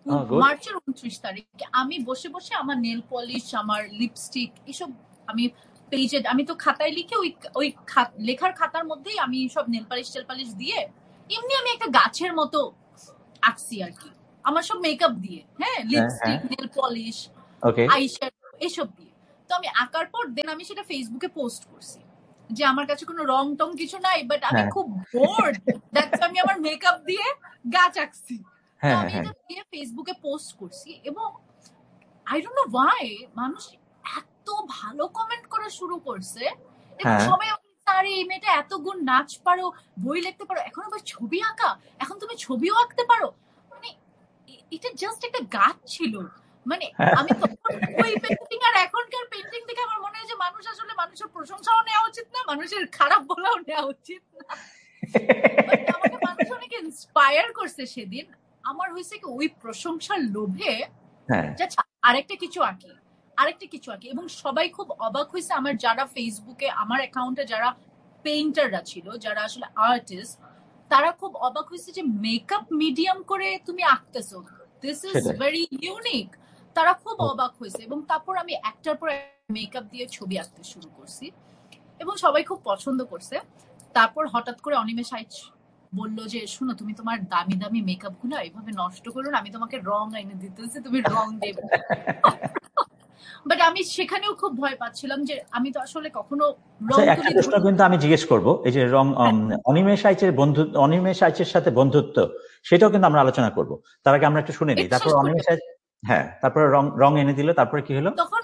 গুড। মার্চের 29 তারিখে আমি বসে বসে আমার নেল পলিশ, আমার লিপস্টিক, এসব আমি পেজে, আমি তো খাতায় লিখে ওই লেখার খাতার মধ্যেই আমি সব নেল পালিশ টেল পালিশ দিয়ে এমনি আমি একটা গাছের মতো আঁকছি আর কি, আমার সব মেকআপ দিয়ে, হ্যাঁ, লিপস্টিক, নেল পলিশ, ওকে। আইশ্যাডো, এসব দিয়ে। তো আমি আঁকার পর দেন আমি সেটা ফেসবুকে পোস্ট করছি যে আমার কাছে কোনো রং টং কিছু নাই, বাট আমি খুব বোর্ড, দ্যাটস আমি আমার মেকআপ দিয়ে গাছ আঁকছি। তো আমি এটা দিয়ে ফেসবুকে পোস্ট করছি এবং আই ডোন্ট নো ওয়াই মানুষ এত ভালো কমেন্ট করা শুরু করছে এবং সবাই আরে এই মেয়েটা এত গুণ, নাচ পারো, বই লিখতে পারো, এখন আবার ছবি আঁকা, এখন তুমি ছবিও আঁকতে পারো। মানে এটা জাস্ট একটা গাছ ছিল। মানে আমি তখন ওই পেন্টিং আর এখনকার পেন্টিং দেখে আমার মনে হয় যে মানুষ আসলে মানুষের প্রশংসাও নেওয়া উচিত না, মানুষের খারাপ বলাও নেওয়া উচিত না। আমাকে মানুষ অনেক ইন্সপায়ার করছে সেদিন। আমার হয়েছে কি ওই প্রশংসার লোভে আরেকটা কিছু আঁকি, এবং সবাই খুব অবাক হয়েছে। আমার যারা ফেসবুকে আমার অ্যাকাউন্টে যারা পেইন্টাররা ছিল, যারা আসলে আর্টিস্ট, তারা খুব অবাক হয়েছে যে মেকআপ মিডিয়াম করে তুমি আঁকতেছো, দিস ইজ ভেরি ইউনিক। তারা খুব অবাক হয়েছে এবং তারপর আমি একটার পর মেকআপ দিয়ে ছবি আঁকতে শুরু করছি এবং সবাই খুব পছন্দ করছে। তারপর হঠাৎ করে অনিমেষ আইচ বললো যে শুনো, তুমি তোমার দামি দামি মেকআপ গুলো এইভাবে নষ্ট করো না, আমি তোমাকে রং এনে দিতেছি, তুমি রং দেবে। বাট আমি সেখানেও খুব ভয় পাচ্ছিলাম যে আমি তো আসলে কখনো রং। একটা প্রশ্ন কিন্তু আমি জিজ্ঞেস করবো, এই যে রং, অনিমেষ আইচের সাথে বন্ধুত্ব, সেটাও কিন্তু আমরা আলোচনা করব। তার আগে আমরা একটু শুনে নিই, তারপর অনিমেষ আইচ তারপরে রং এনে দিল, তারপরে কি হলো? তখন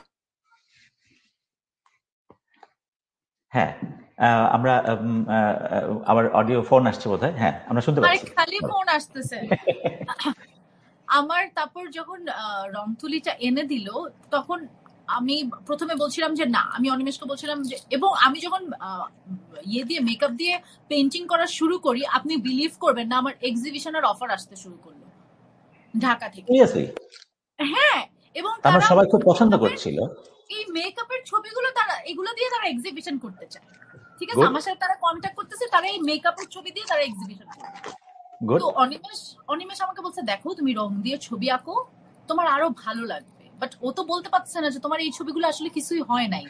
আমরা আবার অডিও ফোন আসছে বোধহয়। আমরা শুনতে পাচ্ছি। খালি ফোন আসতেছে। আমার তারপর যখন রং তুলিটা এনে দিল, তখন আমি প্রথমে বলছিলাম যে না, আমি অনিমেষকে বলছিলাম যে, এবং আমি যখন দিয়ে মেকআপ দিয়ে পেইন্টিং করা শুরু করি, আপনি বিলিভ করবেন না, আমার এক্সিবিশনের অফার আসতে শুরু করলো ঢাকা থেকে। এবং তারা সবাই খুব পছন্দ করছিল এই মেকআপের ছবিগুলো, তারা এগুলো দিয়ে তারা এক্সিবিশন করতে চায়। ঠিক আছে, আমার সাথে তারা কন্ট্যাক্ট করতেছে, তারা এই মেকআপের ছবি দিয়ে তারা এক্সিবিশন করবে। তো অনিমেষ আমাকে বলছে, দেখো তুমি রং দিয়ে ছবি আঁকো, তোমার আরো ভালো লাগবে। বাট ও তো বলতে পারছে না যে তোমার এই ছবিগুলো আসলে কিছুই হয় নাই।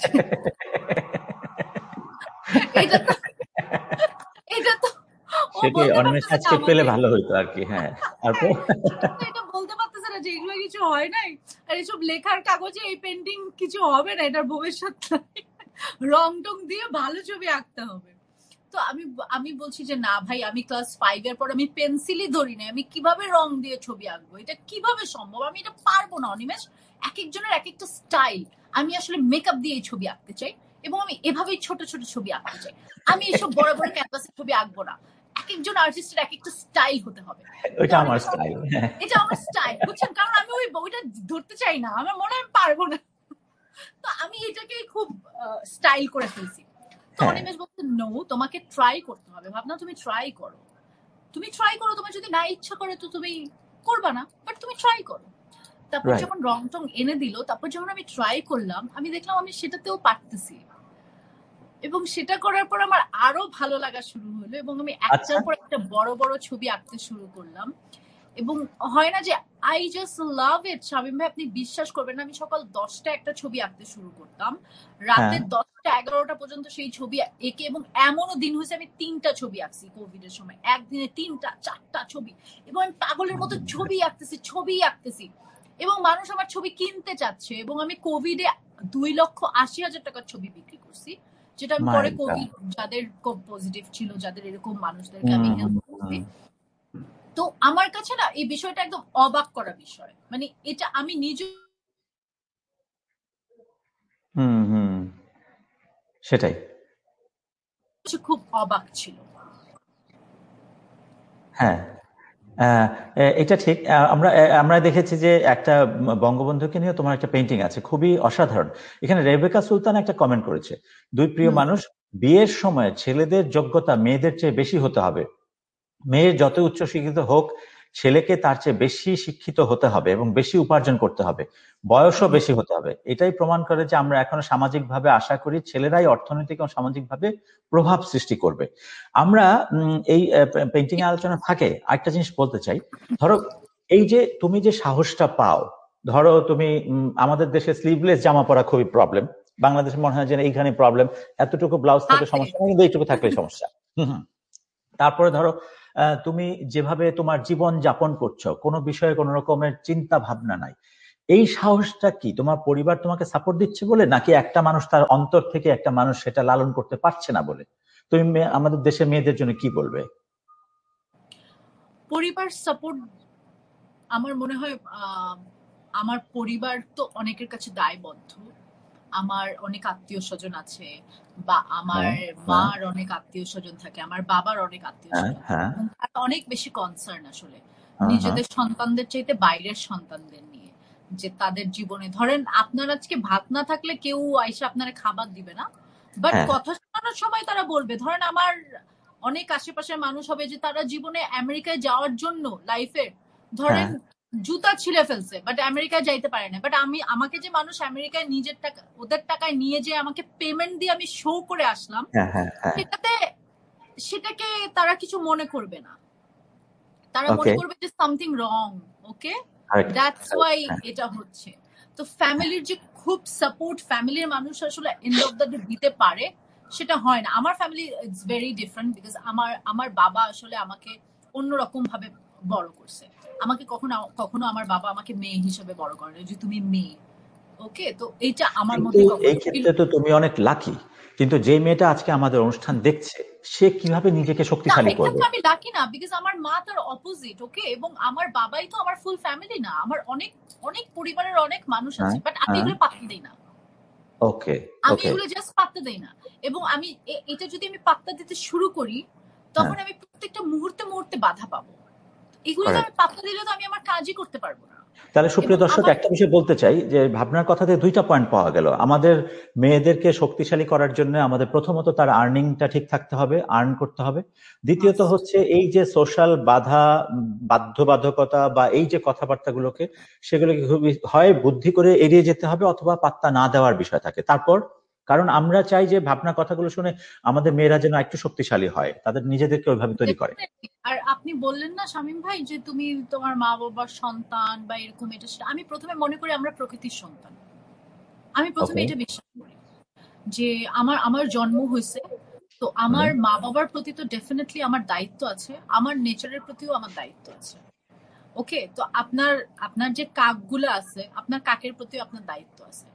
এটা তো অনিমেষ আজকে পেলে ভালো হইতো আর কি। এটা বলতে পারতেছে না যে এগুলো কিছু হয় নাই, আর এইসব লেখার কাগজে এই পেন্টিং কিছু হবে না, এটার ভবিষ্যৎ রং টং দিয়ে ভালো ছবি আঁকতে হবে। তো আমি বলছি যে না ভাই, আমি ক্লাস 5 এর পর আমি পেন্সিলই ধরি না, আমি কিভাবে রং দিয়ে ছবি আঁকবো, এটা কিভাবে সম্ভব, আমি এটা পারবো না। অনিমেষ, এক একজনের এক একটা স্টাইল, আমি আসলে মেকআপ দিয়ে ছবি আঁকতে চাই এবং আমি এভাবেই ছোট ছোট ছবি আঁকতে চাই, আমি এইসব বড় বড় ক্যানভাসের ছবি আঁকবো না। এক একজন আর্টিস্টের এক একটা স্টাইল হতে হবে। এটা আমার স্টাইল, বুঝছেন? কারণ আমি ওই বইটা ধরতে চাই না, আমার মনে হয় পারবো না। তো আমি এটাকে খুব স্টাইল করে ফেলছি। তো অনিমেষ বলছে নো, তোমাকে ট্রাই করতে হবে। ভাবনা, তুমি ট্রাই করো, তোমার যদি না ইচ্ছা করে তো তুমি করবা না, বাট তুমি ট্রাই করো। তারপর যখন রং টং এনে দিল, তারপর যখন আমি ট্রাই করলাম, আমি দেখলাম আমি সেটাতেও পারতেছি, এবং সেটা করার পর আমার আরো ভালো লাগা শুরু হলো এবং আমি একটার পর একটা বড় বড় ছবি আঁকতে শুরু করলাম। এবং হয় না যে আই জাস্ট লাভ ইট। শামীম ভাই, আপনি বিশ্বাস করবেন না, আমি সকাল 10টা একটা ছবি আঁকতে শুরু করতাম, রাতে 10টা 11টা পর্যন্ত সেই ছবি এঁকে, এবং এমনও দিন হয়েছে আমি 3টা ছবি আঁকছি কোভিড এর সময়, একদিনে 3টা 4টা ছবি, এবং আমি পাগলের মতো ছবি আঁকতেছি এবং মানুষ আমার ছবি কিনতে চাচ্ছে। এবং আমি কোভিডে 2,80,000 টাকার ছবি বিক্রি করছি, যেটা আমি পরে কোভিড যাদের পজিটিভ ছিল, যাদের এরকম মানুষদেরকে আমি হেল্প করছি। তো আমার কাছে না এই বিষয়টা একদম অবাক করা বিষয়, মানে এটা আমি নিজে সেটাই খুব অবাক ছিল। এটা ঠিক। আমরা দেখেছি যে একটা বঙ্গবন্ধুকে নিয়ে তোমার একটা পেইন্টিং আছে, খুবই অসাধারণ। এখানে রেবেকা সুলতান একটা কমেন্ট করেছে, দুই প্রিয় মানুষ, বিয়ের সময় ছেলেদের যোগ্যতা মেয়েদের চেয়ে বেশি হতে হবে, মেয়ের যত উচ্চ শিক্ষিত হোক, ছেলেকে তার চেয়ে বেশি শিক্ষিত হতে হবে এবং বেশি উপার্জন করতে হবে, বয়সও বেশি হতে হবে। এটাই প্রমাণ করে যে আমরা এখনো সামাজিকভাবে আশা করি ছেলেরাই অর্থনৈতিক এবং সামাজিকভাবে প্রভাব সৃষ্টি করবে। আমরা এই পেইন্টিং এ আলোচনা থাকে আরেকটা জিনিস বলতে চাই। ধরো এই যে তুমি যে সাহসটা পাও, ধরো তুমি আমাদের দেশে স্লিভলেস জামা পরা খুবই প্রবলেম, বাংলাদেশে মনে হয় যে এইখানে প্রবলেম, এতটুকু ব্লাউজ থাকে সমস্যা না, কিন্তু এইটুকু থাকলে সমস্যা। তারপরে ধরো তুমি যেভাবে তোমার জীবন যাপন করছো, কোনো বিষয়ে কোনো রকমের চিন্তা ভাবনা নাই, এই সাহসটা কি তোমার পরিবার তোমাকে সাপোর্ট দিচ্ছে বলে, নাকি একটা মানুষ তার অন্তর থেকে একটা মানুষ সেটা লালন করতে পারছে না বলে? তুমি আমাদের দেশের মেয়েদের জন্য কি বলবে? পরিবার সাপোর্ট, আমার মনে হয় আমার পরিবার তো অনেকের কাছে দায়বদ্ধ। আমার অনেক আত্মীয় স্বজন আছে, বা আমার মার অনেক আত্মীয় স্বজন থাকে, আমার বাবার অনেক আত্মীয় স্বজন থাকে, এবং তারা অনেক বেশি কনসার্ন আসলে নিজেদের সন্তানদের চাইতে বাইরের সন্তানদের নিয়ে, যে তাদের জীবনে ধরেন আপনার আজকে ভাত না থাকলে কেউ আইসা আপনারা খাবার দিবে না, বাট কথা শোনানোর সময় তারা বলবে। ধরেন আমার অনেক আশেপাশের মানুষ হবে যে তারা জীবনে আমেরিকায় যাওয়ার জন্য লাইফে ধরেন জুতা ছিঁড়ে ফেলছে, বাট আমেরিকায় যাইতে পারে না, বাট আমাকে যে মানুষ আমেরিকায় নিজের টাকা ওদের টাকায় নিয়ে যে আমাকে পেমেন্ট দিয়ে আমি শো করে আসলাম, সেটাকে তারা কিছু মনে করবে না, তারা মনে করবে যে something wrong. Okay, that's why এটা হচ্ছে। তো ফ্যামিলির যে খুব সাপোর্ট ফ্যামিলির মানুষ আসলে এন্ড অফ দ্য ডে দিতে পারে, সেটা হয় না। আমার family it's very different, because আমার বাবা আসলে আমাকে অন্যরকম ভাবে বড় করছে। আমাকে কখনো আমার বাবা আমাকে মেয়ে হিসেবে বড় করে যে তুমি মেয়ে। ওকে, তো এইটা আমার মধ্যে এই ক্ষেত্রে তো তুমি অনেক লাকি, কিন্তু যে মেয়েটা আজকে আমাদের অনুষ্ঠান দেখছে, সে কিভাবে নিজেকে শক্তিশালী করবে? আমি লাকি না, বিকজ আমার মা তার অপোজিট। ওকে, এবং আমার বাবাই তো আমার ফুল ফ্যামিলি না, আমার অনেক অনেক পরিবারের অনেক মানুষ আছে, বাট আমি এগুলো পাত্তা দেই না। ওকে, আমি এগুলো জাস্ট পাত্তা দেই না, এবং আমি এটা যদি আমি পাত্তা দিতে শুরু করি, তখন আমি প্রত্যেকটা মুহূর্তে বাধা পাবো। এগুলো আমি পাত্তা দিলে তো আমি আমার কাজই করতে পারবো না। তাহলে সুপ্রিয় দর্শক, একটা বিষয় বলতে চাই যে ভাবনার কথাতে দুইটা পয়েন্ট পাওয়া গেল। আমাদের মেয়েদেরকে শক্তিশালী করার জন্য আমাদের প্রথমত তার আর্নিংটা ঠিক থাকতে হবে, আর্ন করতে হবে। দ্বিতীয়ত হচ্ছে এই যে সোশ্যাল বাধা, বাধ্যবাধকতা বা এই যে কথাবার্তাগুলোকে, সেগুলোকে খুবই হয় বুদ্ধি করে এড়িয়ে যেতে হবে, অথবা পাত্তা না দেওয়ার বিষয় থাকে। তারপর কারণ আমরা চাই যে ভাবনার কথাগুলো শুনে আমাদের মেয়েরা যেন একটু শক্তিশালী হয়, তাদের নিজেদেরকে ওইভাবে তৈরি করে। আর আপনি বললেন না শামীম ভাই যে তুমি তোমার মা বাবার সন্তান বা এরকম, এটা সেটা আমি প্রথমে মনে করি আমরা প্রকৃতির সন্তান। আমি প্রথমে এটা বিশ্বাস করি যে আমার জন্ম হয়েছে, তো আমার মা বাবার প্রতি তো ডেফিনেটলি আমার দায়িত্ব আছে, আমার নেচারের প্রতিও আমার দায়িত্ব আছে। ওকে, তো আপনার যে কাকগুলো আছে, আপনার কাকের প্রতিও আপনার দায়িত্ব আছে।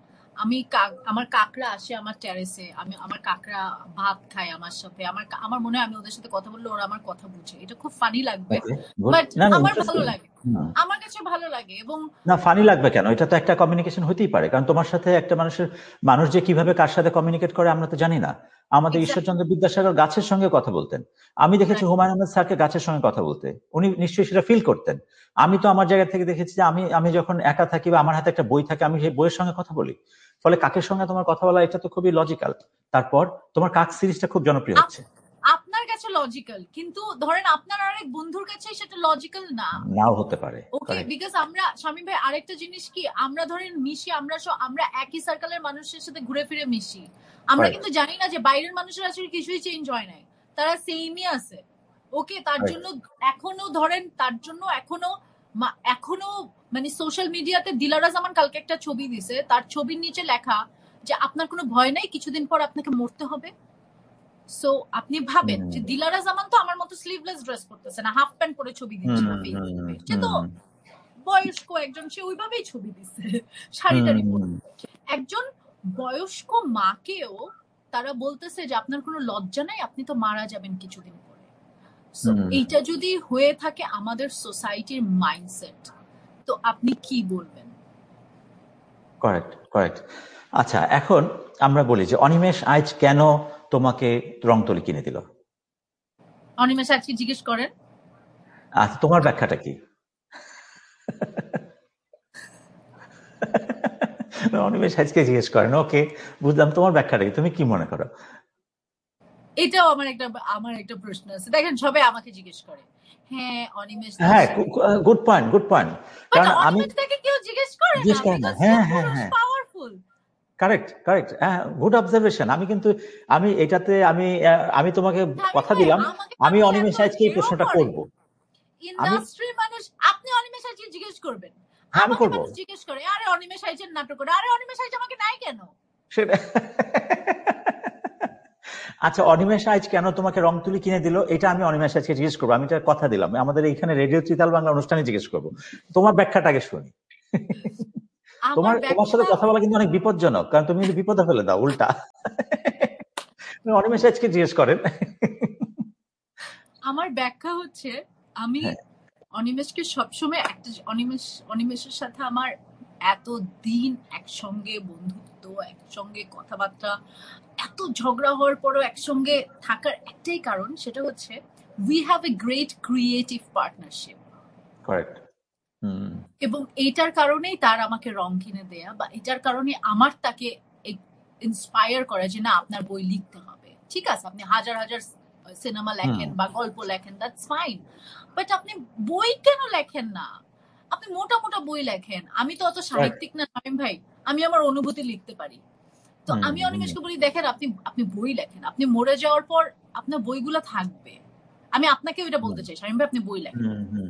আমার কাকরা আসে আমার টেরেসে, আমার কাকরা ভাত খায় আমার সাথে, আমার মনে হয় আমি ওদের সাথে কথা বললে ওরা আমার কথা বুঝে। এটা খুব ফানি লাগবে, বাট আমার ভালো লাগে, আমার কাছে ভালো লাগে। এবং না, ফানি লাগবে কেন? এটা তো একটা কমিউনিকেশন হতেই পারে, কারণ তোমার সাথে একটা মানুষ যে কিভাবে কার সাথে কমিউনিকেট করে আমরা তো জানি না। আমাদের ঈশ্বরচন্দ্র বিদ্যাসাগর গাছের সঙ্গে কথা বলতেন, আমি দেখেছি হুমায়ুন আহমেদ স্যারকে গাছের সঙ্গে কথা বলতে, উনি নিশ্চয়ই সেটা ফিল করতেন। আমি তো আমার জায়গা থেকে দেখেছি যে আমি যখন একা থাকি বা আমার হাতে একটা বই থাকে, আমি সেই বইয়ের সঙ্গে কথা বলি। ফলে কাকের সঙ্গে তোমার কথা বলা, এটা তো খুবই লজিক্যাল। তারপর তোমার কাক সিরিজটা খুব জনপ্রিয় হচ্ছে। আপনার কাছে লজিক্যাল, কিন্তু ধরেন আপনার আরেক বন্ধুর কাছে সেটা লজিক্যাল নাও হতে পারে। ওকে, বিকজ আমরা শামীম ভাই আরেকটা জিনিস কি, আমরা ধরেন মিশি, আমরা একই সার্কেলের মানুষের সাথে ঘুরে ফিরে মিশি, আমরা কিন্তু জানি না যে বাইরের মানুষের আসলে কিছুই চেঞ্জ হয় নাই, তারা সেমই আছে। ওকে, তার জন্য এখনো মানে সোশ্যাল মিডিয়াতে দিলারা জামান কালকে একটা ছবি দিছে, তার ছবির নিচে লেখা যে আপনার কোনো ভয় নাই, কিছুদিন পর আপনাকে মরতে হবে। সো আপনি ভাবেন যে দিলারা জামান তো আমার মতো স্লিভলেস ড্রেস পরতেছে না, হাফ প্যান্ট পরে ছবি দিচ্ছে না ফেসবুকে, সে তো বয়স্ক একজন, সে ওইভাবেই ছবি দিচ্ছে শাড়ি টাড়ি পরে। একজন বয়স্ক মাকেও তারা বলতেছে যে আপনার কোনো লজ্জা নাই, আপনি তো মারা যাবেন কিছুদিন পরে। সো এইটা যদি হয়ে থাকে আমাদের সোসাইটির মাইন্ডসেট, তো আপনি কি বলবেন? কারেক্ট। আচ্ছা, এখন আমরা বলি যে অনিমেষ আজ কেন তোমাকে রংতুলি কিনে দিল? অনিমেষ আজকে জিজ্ঞেস করেন। আচ্ছা, তোমার ব্যাখ্যাটা কি? অনিমেষ আজকে জিজ্ঞেস করেন, ওকে বুঝলাম, তোমার ব্যাখ্যাটা কি, তুমি কি মনে করো? এটাও আমার একটা প্রশ্ন আছে। দেখেন সবাই আমাকে জিজ্ঞেস করে, হ্যাঁ অনিমেষ, হ্যাঁ, গুড পয়েন্ট। কারণ আমি তাকে কেউ জিজ্ঞেস করে না, হ্যাঁ পাওয়ারফুল। Correct, good observation. আমি এটাতে আমি তোমাকে কথা দিলাম, আমি অনিমেষ আজকে এই প্রশ্নটা করব। ইন্ডাস্ট্রির মানুষ, আপনি অনিমেষ আইচকে জিজ্ঞেস করবেন, আমি আমাকে করবো মানুষ জিজ্ঞেস করে আরে অনিমেষ আইচের নাটক করে, আরে অনিমেষ আইচ আমাকে নাই কেন? সেটা। আচ্ছা, অনিমেষ আইচ কেন তোমাকে রং তুলি কিনে দিল, এটা আমি অনিমেষ আইচকে জিজ্ঞেস করবো। আমি এটা কথা দিলাম, আমাদের এখানে রেডিও চিতাল বাংলা অনুষ্ঠানে জিজ্ঞেস করবো। তোমার ব্যাখ্যাটাকে শুনি। তোমার সাথে কথা বলা কিন্তু অনেক বিপজ্জনক, কারণ তুমি কিন্তু বিপদে ফেলে দাও উল্টা। অনিমেষ আইচকে জিজ্ঞেস করেন। আমার ব্যাখ্যা হচ্ছে, আমি অনিমেষকে সবসময় একটা অনিমেষের সাথে আমার এত দিন একসঙ্গে বন্ধুত্ব, একসঙ্গে কথাবার্তা, এত ঝগড়া হওয়ার পরও একসঙ্গে থাকার একটাই কারণ, সেটা হচ্ছে we have a great creative partnership. Correct. এবং এইটার কারণেই তার আমাকে রং কিনে দেয়া, বা এটার কারণে আমার তাকে ইন্সপায়ার করা যে না আপনার বই লিখতে হবে। ঠিক আছে, আপনি হাজার হাজার সিনেমা লেখেন বা গল্প লেখেন, দ্যাটস ফাইন, বাট আপনি বই কেন লেখেন না? আপনি মোটা মোটা বই লেখেন। আমি তো অত সাহিত্যিক না শামীম ভাই, আমি আমার অনুভূতি লিখতে পারি। তো আমি অনিমেষকে বলি দেখেন আপনি বই লেখেন, আপনি মরে যাওয়ার পর আপনার বইগুলো থাকবে। আমি আপনাকে ওইটা বলতে চাই শামীম ভাই, আপনি বই লেখেন,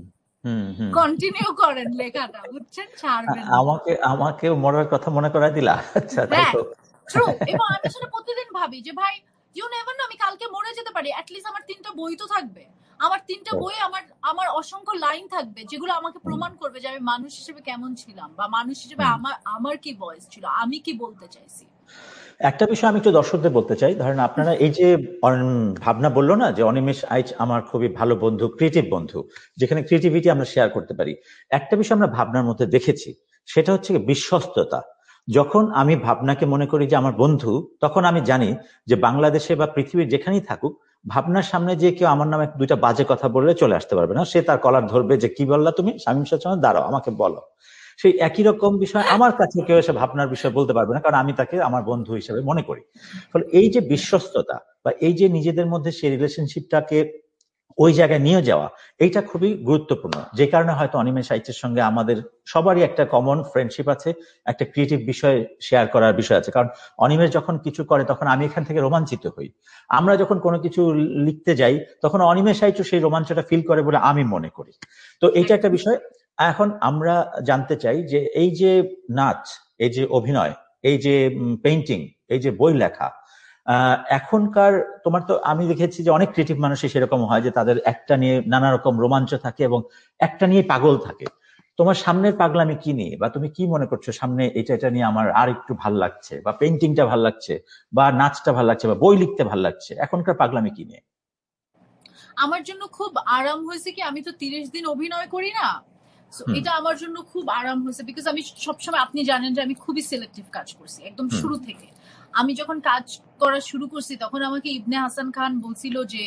কন্টিনিউ করেন লেখাটা, বুঝছেন, ছাড়বেন না। আমাকে মরার কথা মনে করাই দিলা। আচ্ছা, তাই তো। ট্রু। এবং আমি আসলে প্রতিদিন ভাবি যে ভাই ইউ নেভার নো, আমি কালকে মরে যেতে পারি, অ্যাট লিস্ট আমার 3টা বই তো থাকবে। আমার 3টা বই, আমার অসংখ্য লাইন থাকবে যেগুলো আমাকে প্রমাণ করবে যে আমি মানুষ হিসেবে কেমন ছিলাম, বা মানুষ হিসেবে আমার কি ভয়েস ছিল, আমি কি বলতে চাইছি। একটা বিষয় আমি একটু দর্শকদের বলতে চাই, ধরেন আপনারা এই যে ভাবনা বললো না যে অনিমেষ আইচ আমার খুবই ভালো বন্ধু, ক্রিয়েটিভ বন্ধু, যেখানে ক্রিয়েটিভিটি আমরা শেয়ার করতে পারি। একটা বিষয় আমরা ভাবনার মধ্যে দেখেছি, সেটা হচ্ছে বিশ্বস্ততা। যখন আমি ভাবনাকে মনে করি যে আমার বন্ধু, তখন আমি জানি যে বাংলাদেশে বা পৃথিবীর যেখানেই থাকুক, ভাবনার সামনে যে কেউ আমার নামে 2টা বাজে কথা বললে চলে আসতে পারবে না। সে তার কলার ধরবে যে কি বললা তুমি, শামীম শাহ, দাঁড়াও আমাকে বলো। সেই একই রকম বিষয় আমার কাছে কেউ এসে ভাবনার বিষয় বলতে পারবে না, কারণ আমি তাকে আমার বন্ধু হিসেবে মনে করি। ফলে এই যে বিশ্বস্ততা বা এই যে নিজেদের মধ্যে সেই রিলেশনশিপটাকে ওই জায়গায় নিয়ে যাওয়া, এইটা খুবই গুরুত্বপূর্ণ। যে কারণে হয়তো অনিমেষ আইচের সঙ্গে আমাদের সবারই একটা কমন ফ্রেন্ডশিপ আছে, একটা ক্রিয়েটিভ বিষয় শেয়ার করার বিষয় আছে। কারণ অনিমেষ যখন কিছু করে তখন আমি এখান থেকে রোমাঞ্চিত হই। আমরা যখন কোনো কিছু লিখতে যাই তখন অনিমেষ আইচও সেই রোমাঞ্চটা ফিল করে বলে আমি মনে করি। তো এইটা একটা বিষয়। এখন আমরা জানতে চাই যে এই যে নাচ, এই যে অভিনয়, এই যে পেইন্টিং, এই যে বই লেখা, এখনকার তোমার তো আমি দেখেছি যে অনেক ক্রিয়েটিভ মানুষই সেরকম হয় যে তাদের একটা নিয়ে নানা রকম রোমাঞ্চ থাকে এবং একটা নিয়ে পাগল থাকে। তোমার সামনের পাগলামি কি নিয়ে, বা তুমি কি মনে করছো সামনে এটা নিয়ে আমার আর একটু ভাল লাগছে, বা পেইন্টিংটা ভাল লাগছে, বা নাচটা ভাল লাগছে, বা বই লিখতে ভাল লাগছে, এখনকার পাগলামি কি নিয়ে? আমার জন্য খুব আরাম হয়েছে কি, আমি তো 30 দিন অভিনয় করি না, এটা আমার জন্য খুব আরাম হয়েছে। বিকজ আমি সবসময়, আপনি জানেন যে আমি খুবই সিলেক্টিভ কাজ করছি একদম শুরু থেকে। আমি যখন কাজ করা শুরু করছি তখন আমাকে ইবনে হাসান খান বলছিল যে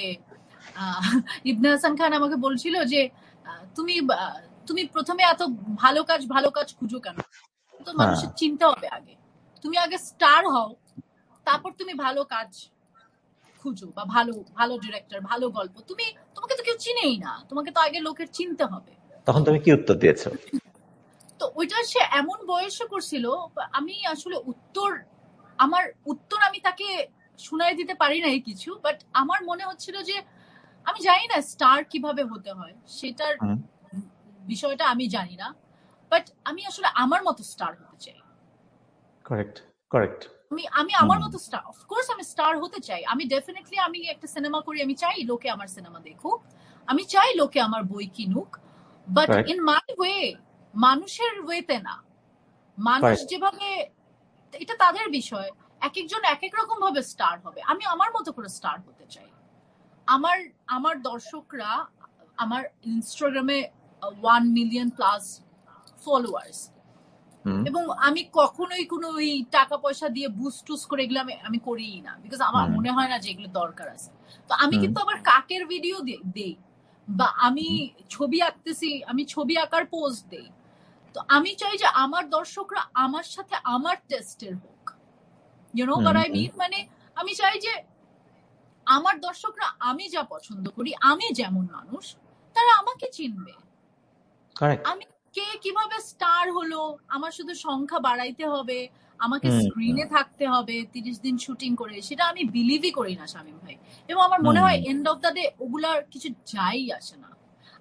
তুমি প্রথমে এত ভালো কাজ খুঁজো কেন, তো মানুষের চিন্তা হবে আগে, তুমি আগে স্টার হও, তারপর তুমি ভালো কাজ খুঁজো, বা ভালো ডিরেক্টর, ভালো গল্প। তোমাকে তো কেউ চিনেই না, তোমাকে তো আগে লোকের চিনতে হবে। তখন তুমি কি উত্তর দিয়েছো? তো ওইটা সে এমন বয়সে করছিল, আমি আসলে আমার উত্তর আমি তাকে শুনাই দিতে পারি নাই কিছু, বাট আমার মনে হচ্ছিল যে আমি জানি না স্টার কিভাবে হতে হয়, সেটার বিষয়টা আমি জানি না, বাট আমি আসলে আমার মতো স্টার হতে চাই। কারেক্ট। আমি আমার মতো স্টার, অফকোর্স আমি স্টার হতে চাই। আমি ডেফিনেটলি, আমি একটা সিনেমা করি, আমি চাই লোকে আমার সিনেমা দেখুক, আমি চাই লোকে আমার বই কিনুক, বাট ইন মাই ওয়ে, মানুষের ওয়েতে না। মানুষ যেভাবে, এটা তাদের বিষয়, এক একজন এক এক রকম ভাবে স্টার হবে। আমি আমার মতো করে স্টার হতে চাই। আমার দর্শকরা, আমার ইনস্টাগ্রামে 1 মিলিয়ন প্লাস ফলোয়ার্স, এবং আমি কখনোই কোনো ওই টাকা পয়সা দিয়ে বুস্ট টুস করে এগুলো আমি করিই না, বিকজ আমার মনে হয় না যে এগুলো দরকার আছে। তো আমি কিন্তু আবার কাকের ভিডিও দেই, বা আমি ছবি আঁকতেছি, আমি ছবি আঁকার পোস্ট দেই। তো আমি চাই যে আমার দর্শকরা আমার সাথে আমার টেস্টের হোক, you know what I mean. মানে আমি চাই যে আমার দর্শকরা আমি যা পছন্দ করি, আমি যেমন মানুষ, তারা আমাকে চিনবে। আমি কে কিভাবে স্টার হলো, আমার শুধু সংখ্যা বাড়াইতে হবে, আমাকে স্ক্রিনে থাকতে হবে 30 দিন শুটিং করে, সেটা আমি বিলিভই করি না শামীম ভাই। এবং আমার মনে হয় এন্ড অফ দ্য ডে ওগুলার কিছু যাই আসে না।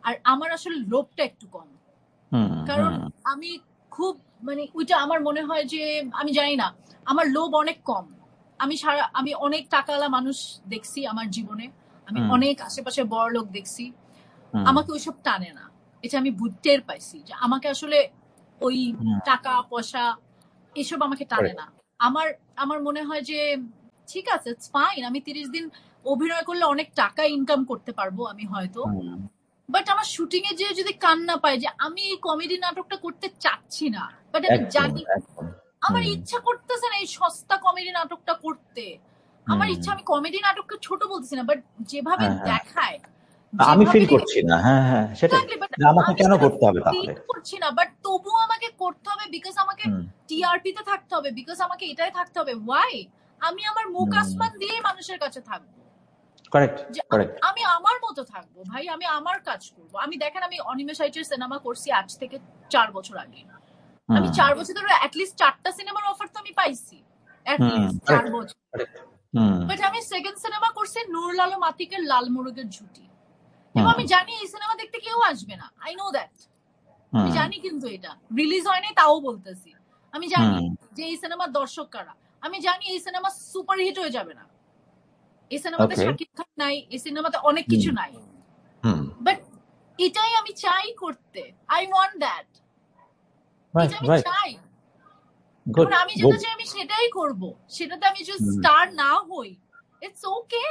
আর আমার আসলে লোভটা একটু কম, হুম কারণ হুম আমি খুব মানে ওইটা আমার মনে হয় যে আমি জানি না, আমার লোভ অনেক কম। আমি অনেক টাকাওয়ালা মানুষ দেখছি আমার জীবনে, আমি হুম অনেক আশেপাশে বড় লোক দেখছি, হুম আমাকে ওইসব টানে না। এটা আমি টের পাইছি যে আমাকে আসলে ওই হুম টাকা পয়সা এসব আমাকে টানে correct, না। আমার আমার মনে হয় যে ঠিক আছে, ইটস ফাইন, আমি 30 দিন অভিনয় করলে অনেক টাকা ইনকাম করতে পারবো আমি হয়তো, হুম বাট আমার শুটিং এ যে যদি কান্না পায় যে আমি এই কমেডি নাটকটা করতে চাচ্ছি না, বাট আমি একদম জানি একদম। আমার হুম ইচ্ছা করতেছে না এই সস্তা কমেডি নাটকটা করতে। আমার হুম ইচ্ছা, আমি কমেডি নাটককে ছোট বলতেছি না, বাট যেভাবে হ্যাঁ হ্যাঁ, দেখায়, আমি ফিল যেভাবে করছি না, হ্যাঁ হ্যাঁ সেটাই, এক্স্যাক্টলি, বাট যে আমাকে আমি কেন সেটা করতে হবে তাহলে। ফিল করছি না, বাট তবুও আমাকে করতে হবে, বিকজ আমাকে হুম টিআরপি তে থাকতে হবে, বিকজ আমাকে এটাই থাকতে হবে। ওয়াই? আমি আমার মুখ হুম আসমান দিয়ে মানুষের কাছে থাকবো, কারেক্ট যে কারেক্ট। আমি আমার মতো থাকবো ভাই, আমি আমার কাজ করবো। আমি দেখেন, আমি অনিমেষাইটের সিনেমা করছি আজ থেকে 4 বছর আগে। আমি হুম 4 বছর ধরে অ্যাটলিস্ট 4টা সিনেমার অফার তো আমি পাইছি, হুম অ্যাটলিস্ট চার কারেক্ট বছর কারেক্ট। হুম বাট আমি সেকেন্ড সিনেমা করছি নুরুল আলম আতিকের লাল মোরগের ঝুঁটি, এবং হুম আমি জানি এই সিনেমা দেখতে কেউ আসবে না, আই নো দ্যাট, আমি হুম জানি, কিন্তু এটা রিলিজ হয় নাই তাও বলতেছি। আমি জানি হুম যে এই সিনেমার দর্শক কারা, আমি জানি এই সিনেমা সুপার হিট হয়ে যাবে না, এই সিনেমাতে ওকে। শাকিব খান নাই, এই সিনেমাতে অনেক হুম কিছু নাই, হুম বাট এটাই আমি চাই করতে, আই ওয়ান্ট দ্যাট, রাইট এটা আমি রাইট, চাই। গুড এখন আমি যেটা গুড। চাই আমি সেটাই করব, সেটাতে আমি যদি স্টার না হই, ইটস ওকে,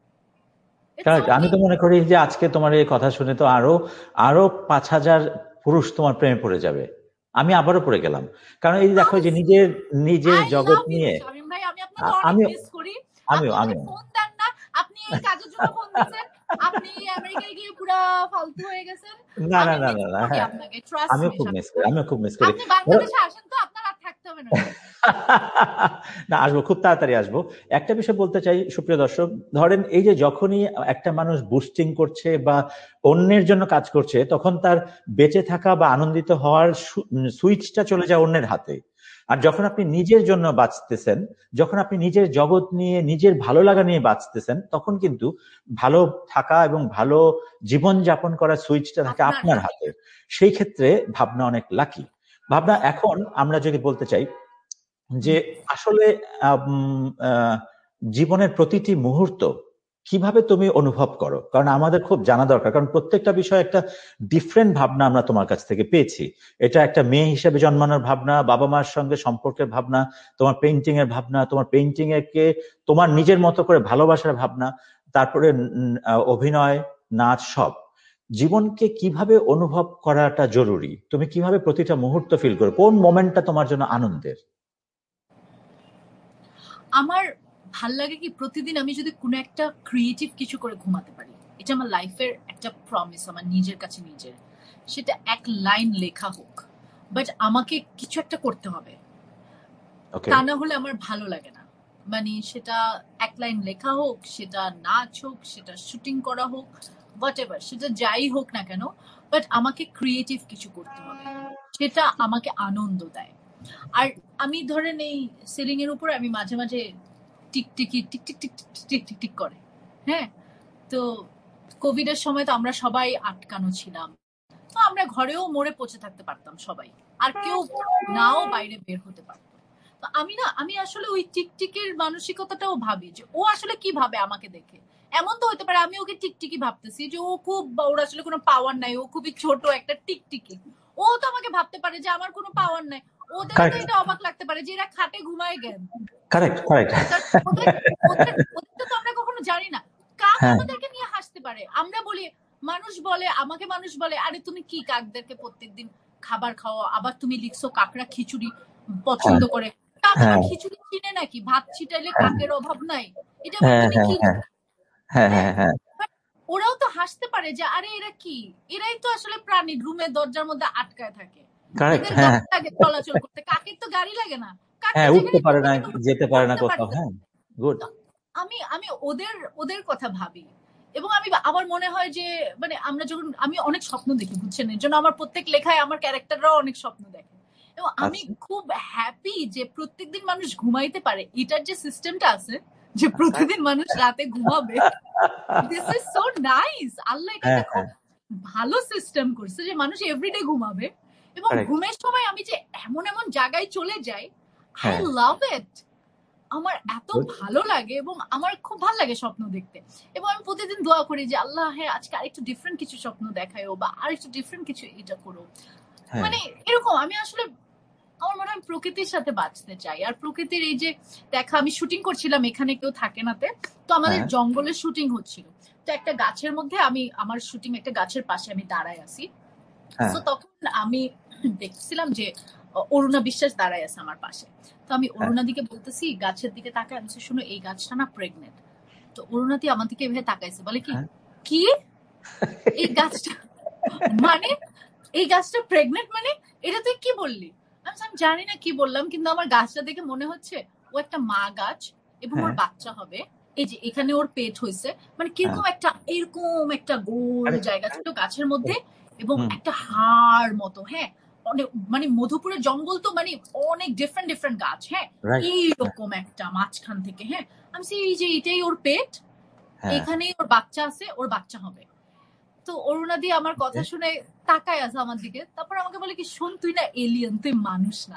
ইটস কারেক্ট, আমি ওকে। তো মনে করি যে আজকে তোমার এই কথা শুনে তো আরো আরো 5,000 পুরুষ তোমার প্রেমে পড়ে যাবে। আমি আবারও পড়ে গেলাম, কারণ এই দেখো যে নিজের নিজের আই জগৎ লাভ ইউ নিয়ে। শামীম ভাই, আমি আপনাকে অনেক আমিও মিস করি। আপনি আমিও আমাকে আমিও ফোন দেন না, আপনি এই কাজের জন্য ফোন দিচ্ছেন, আপনি আমেরিকায় গিয়ে পুরা ফালতু হয়ে গেছেন। না না আমি না মিস না না, করি হ্যাঁ আপনাকে, ট্রাস্ট আমিও মি খুব মিস শামীম করি, ভাই। আমিও খুব মিস করি। আপনি ধরো, বাংলাদেশে আসেন তো, আপনার আর থাকতে হবে না এখানে। না আসবো, খুব তাড়াতাড়ি আসবো। একটা বিষয় বলতে চাই সুপ্রিয় দর্শক, ধরেন এই যে যখনই একটা মানুষ বুস্টিং করছে বা অন্যের জন্য কাজ করছে, তখন তার বেঁচে থাকা বা আনন্দিত হওয়ার সুইচটা চলে যায় অন্যের হাতে। আর যখন আপনি নিজের জন্য বাঁচতেছেন, যখন আপনি নিজের জগৎ নিয়ে নিজের ভালো লাগা নিয়ে বাঁচতেছেন, তখন কিন্তু ভালো থাকা এবং ভালো জীবন যাপন করার সুইচটা থাকে আপনার আপনার হাতে। হাতে। সেই ক্ষেত্রে ভাবনা অনেক লাকি। ভাবনা, এখন আমরা যদি বলতে চাই যে আসলে জীবনের প্রতিটি মুহূর্ত কিভাবে তুমি অনুভব করো, কারণ আমাদের খুব জানা দরকার, কারণ প্রত্যেকটা বিষয় একটা ডিফারেন্ট ভাবনা আমরা তোমার কাছ থেকে পেয়েছি। এটা একটা মেয়ে হিসেবে জন্মানোর ভাবনা, বাবা মার সঙ্গে সম্পর্কের ভাবনা, তোমার পেইন্টিং এর ভাবনা, তোমার পেইন্টিং একে তোমার নিজের মতো করে ভালোবাসার ভাবনা, তারপরে অভিনয়, নাচ, সব। জীবনকে কিভাবে অনুভব করাটা জরুরি, তুমি কিভাবে প্রতিটা মুহূর্ত ফিল করো, কোন মোমেন্টটা তোমার জন্য আনন্দের? আমার ভাল লাগে কি, প্রতিদিন আমি যদি কোনো একটা ক্রিয়েটিভ কিছু করে ঘুমাতে পারি, এটা আমার লাইফের একটা প্রমিস আমার নিজের কাছে নিজের। সেটা এক লাইন লেখা হোক, বাট আমাকে কিছু একটা করতে হবে, ওকে। তা না হলে আমার ভালো লাগে না। মানে সেটা এক লাইন লেখা হোক, সেটা নাচ হোক, সেটা শুটিং করা হোক, হোয়াট এভার, সেটা যাই হোক না কেন, বাট আমাকে ক্রিয়েটিভ কিছু করতে হবে, সেটা আমাকে আনন্দ দেয়। আর আমি ধরেন এই সিলিং এর উপরে আমি মাঝে মাঝে টিকটিকি tick tick tick tick tick tick tick করে, হ্যাঁ। তো কোভিড এর সময় তো আমরা সবাই আটকানো ছিলাম, তো আমরা ঘরেও মরে পচে থাকতে পারতাম সবাই, আর কেউ নাও বাইরে বের হতে পারতো। তো আমি আসলে ওই টিকটিকির মানসিকতাটাও ভাবি যে ও আসলে কি ভাবে আমাকে দেখে। এমন তো হতে পারে আমি ওকে টিকটিকি ভাবতেছি যে ও খুব, ওর আসলে কোনো পাওয়ার নাই, ও খুবই ছোট একটা টিকটিকি। ও তো আমাকে ভাবতে পারে যে আমার কোনো পাওয়ার নাই। ওদেরও তো কারেক্ট এটা অবাক লাগতে পারে যে এরা খাটে ঘুমায় জ্ঞান। Correct correct. ওদের ওদের ওদের তো আমরা কখনো জানি না, কাক হ্যাঁ আমাদেরকে নিয়ে হাসতে পারে। আমরা বলি, মানুষ বলে আরে তুমি কি কাকদেরকে প্রত্যেকদিন খাবার খাও, আবার তুমি লিখছো কাকরা খিচুড়ি হ্যাঁ পছন্দ করে। কাক আবার হ্যাঁ খিচুড়ি চিনে নাকি? ভাত ছিটাইলে হ্যাঁ কাকের অভাব নাই, এটা আবার হ্যাঁ তুমি হ্যাঁ কি হ্যাঁ বলো? হ্যাঁ হ্যাঁ, হ্যাঁ হ্যাঁ but ওরাও তো হাসতে পারে যে আরে এরা কি, এরাই তো আসলে প্রাণী, রুমের দরজার মধ্যে আটকায় থাকে, কারেক্ট। এদের হ্যাঁ গাড়ি লাগে চলাচল করতে, কাকের তো গাড়ি লাগে না, কাক তো হ্যাঁ, উঠতে যেখানে পারে না, সেখানে যেতে পারে না উঠতে কোথাও। পারতেছে। হ্যাঁ, গুড। তো আমি আমি ওদের ওদের কথা ভাবি, এবং আমার মনে হয় যে মানে আমি অনেক স্বপ্ন দেখি, বুঝছেন, এর জন্য আমার প্রত্যেক লেখায় আমার ক্যারেক্টাররাও অনেক স্বপ্ন দেখে, এবং আমি আচ্ছা। খুব হ্যাপি যে প্রত্যেকদিন মানুষ ঘুমাইতে পারে, এটার যে সিস্টেমটা আছে যে প্রতিদিন মানুষ রাতে ঘুমাবে, দিস ইজ সো নাইস। আল্লাহ হ্যাঁ এটাকে খুব হ্যাঁ ভালো সিস্টেম করছে যে মানুষ এভরিডে ঘুমাবে, এবং Correct. ঘুমের সময় আমি যে এমন এমন জায়গায় চলে যাই, আই হ্যাঁ লাভ ইট। আমার এত good. ভালো লাগে এবং আমার খুব ভালো লাগে স্বপ্ন দেখতে, এবং আমি প্রতিদিন দোয়া করি যে আল্লাহ হ্যাঁ আজকে আরেকটু ডিফারেন্ট কিছু স্বপ্ন দেখায়ও, বা আরেকটু ডিফারেন্ট কিছু এটা করো। হ্যাঁ মানে এরকম আমি আসলে আমার মনে হয় প্রকৃতির সাথে বাঁচতে চাই। আর প্রকৃতির এই যে দেখা, আমি শুটিং করছিলাম, এখানে কেউ থাকে নাতে, তো আমাদের হ্যাঁ জঙ্গলে শুটিং হচ্ছিল, তো একটা গাছের মধ্যে আমি আমার শুটিং একটা গাছের পাশে আমি দাঁড়ায় আছি। হ্যাঁ তো তখন আমি দেখছিলাম যে অরুণা বিশ্বাস দাঁড়ায় আছে আমার পাশে। তো আমি হ্যাঁ অরুণা দিকে বলতেছি, গাছের দিকে তাকায়, আমি বলছি, শোনো এই গাছটা না প্রেগনেন্ট। তো অরুণাদি আমার দিকে এভাবে তাকাইছে, বলে কি হ্যাঁ কি এই গাছটা মানে এই গাছটা প্রেগনেন্ট মানে, এটা তুই কি বললি? আমি জানি না কি বললাম, কিন্তু আমার গাছটা দেখে মনে হচ্ছে ও একটা মা গাছ এবং ওর হ্যাঁ বাচ্চা হবে। এই যে এখানে ওর পেট হয়েছে, মানে হ্যাঁ কিরকম একটা এরকম একটা গোল আরে জায়গা ছিল গাছের মধ্যে, এবং হুম একটা হাড় মতো, হ্যাঁ, অনেক মানে মধুপুরের জঙ্গল তো মানে অনেক ডিফারেন্ট ডিফারেন্ট গাছ, হ্যাঁ, রাইট এইরকম একটা মাঝখান থেকে, হ্যাঁ, আমি বলছি, এই যে এটাই ওর পেট, হ্যাঁ এখানেই ওর বাচ্চা আছে, ওর বাচ্চা হবে। তো অরুণাদি আমার কথা শুনে তাকায় আছে আমার দিকে, তারপর আমাকে বলে কি, শোন তুই না এলিয়েন, তুই মানুষ না।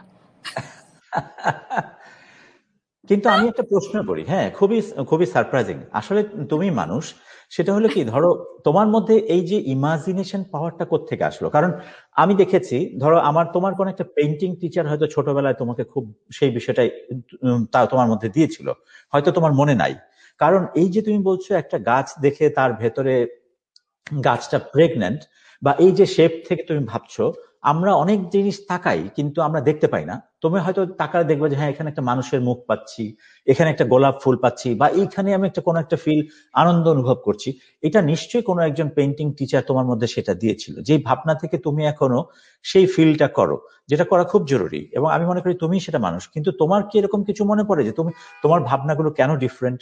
কিন্তু আমি একটা প্রশ্ন করি, হ্যাঁ খুবই খুবই সারপ্রাইজিং আসলে। তুমি মানুষ, সেটা হলো কি, ধরো তোমার মধ্যে এই যে ইমাজিনেশন পাওয়ারটা কোত্থেকে আসলো? কারণ আমি দেখেছি, ধরো তোমার কোন একটা পেইন্টিং টিচার হয়তো ছোটবেলায় তোমাকে খুব সেই বিষয়টাই তা তোমার মধ্যে দিয়েছিল, হয়তো তোমার মনে নাই। কারণ এই যে তুমি বলছো একটা গাছ দেখে তার ভেতরে গাছটা প্রেগন্যান্ট, বা এই যে শেপ থেকে তুমি ভাবছো, আমরা অনেক জিনিস তাকাই কিন্তু আমরা দেখতে পাই না। তুমি হয়তো তাকালে দেখবে যে হ্যাঁ এখানে একটা মানুষের মুখ পাচ্ছি, এখানে একটা গোলাপ ফুল পাচ্ছি, বা এইখানে আমি একটা কোনো একটা ফিল আনন্দ অনুভব করছি। এটা নিশ্চয়ই কোনো একজন পেইন্টিং টিচার তোমার মধ্যে সেটা দিয়েছিল, যেই ভাবনা থেকে তুমি এখনো সেই ফিলটা করো, যেটা করা খুব জরুরি। এবং আমি মনে করি তুমি সেটা মানুষ, কিন্তু তোমার কি এরকম কিছু মনে পড়ে যে তুমি তোমার ভাবনাগুলো কেন ডিফারেন্ট?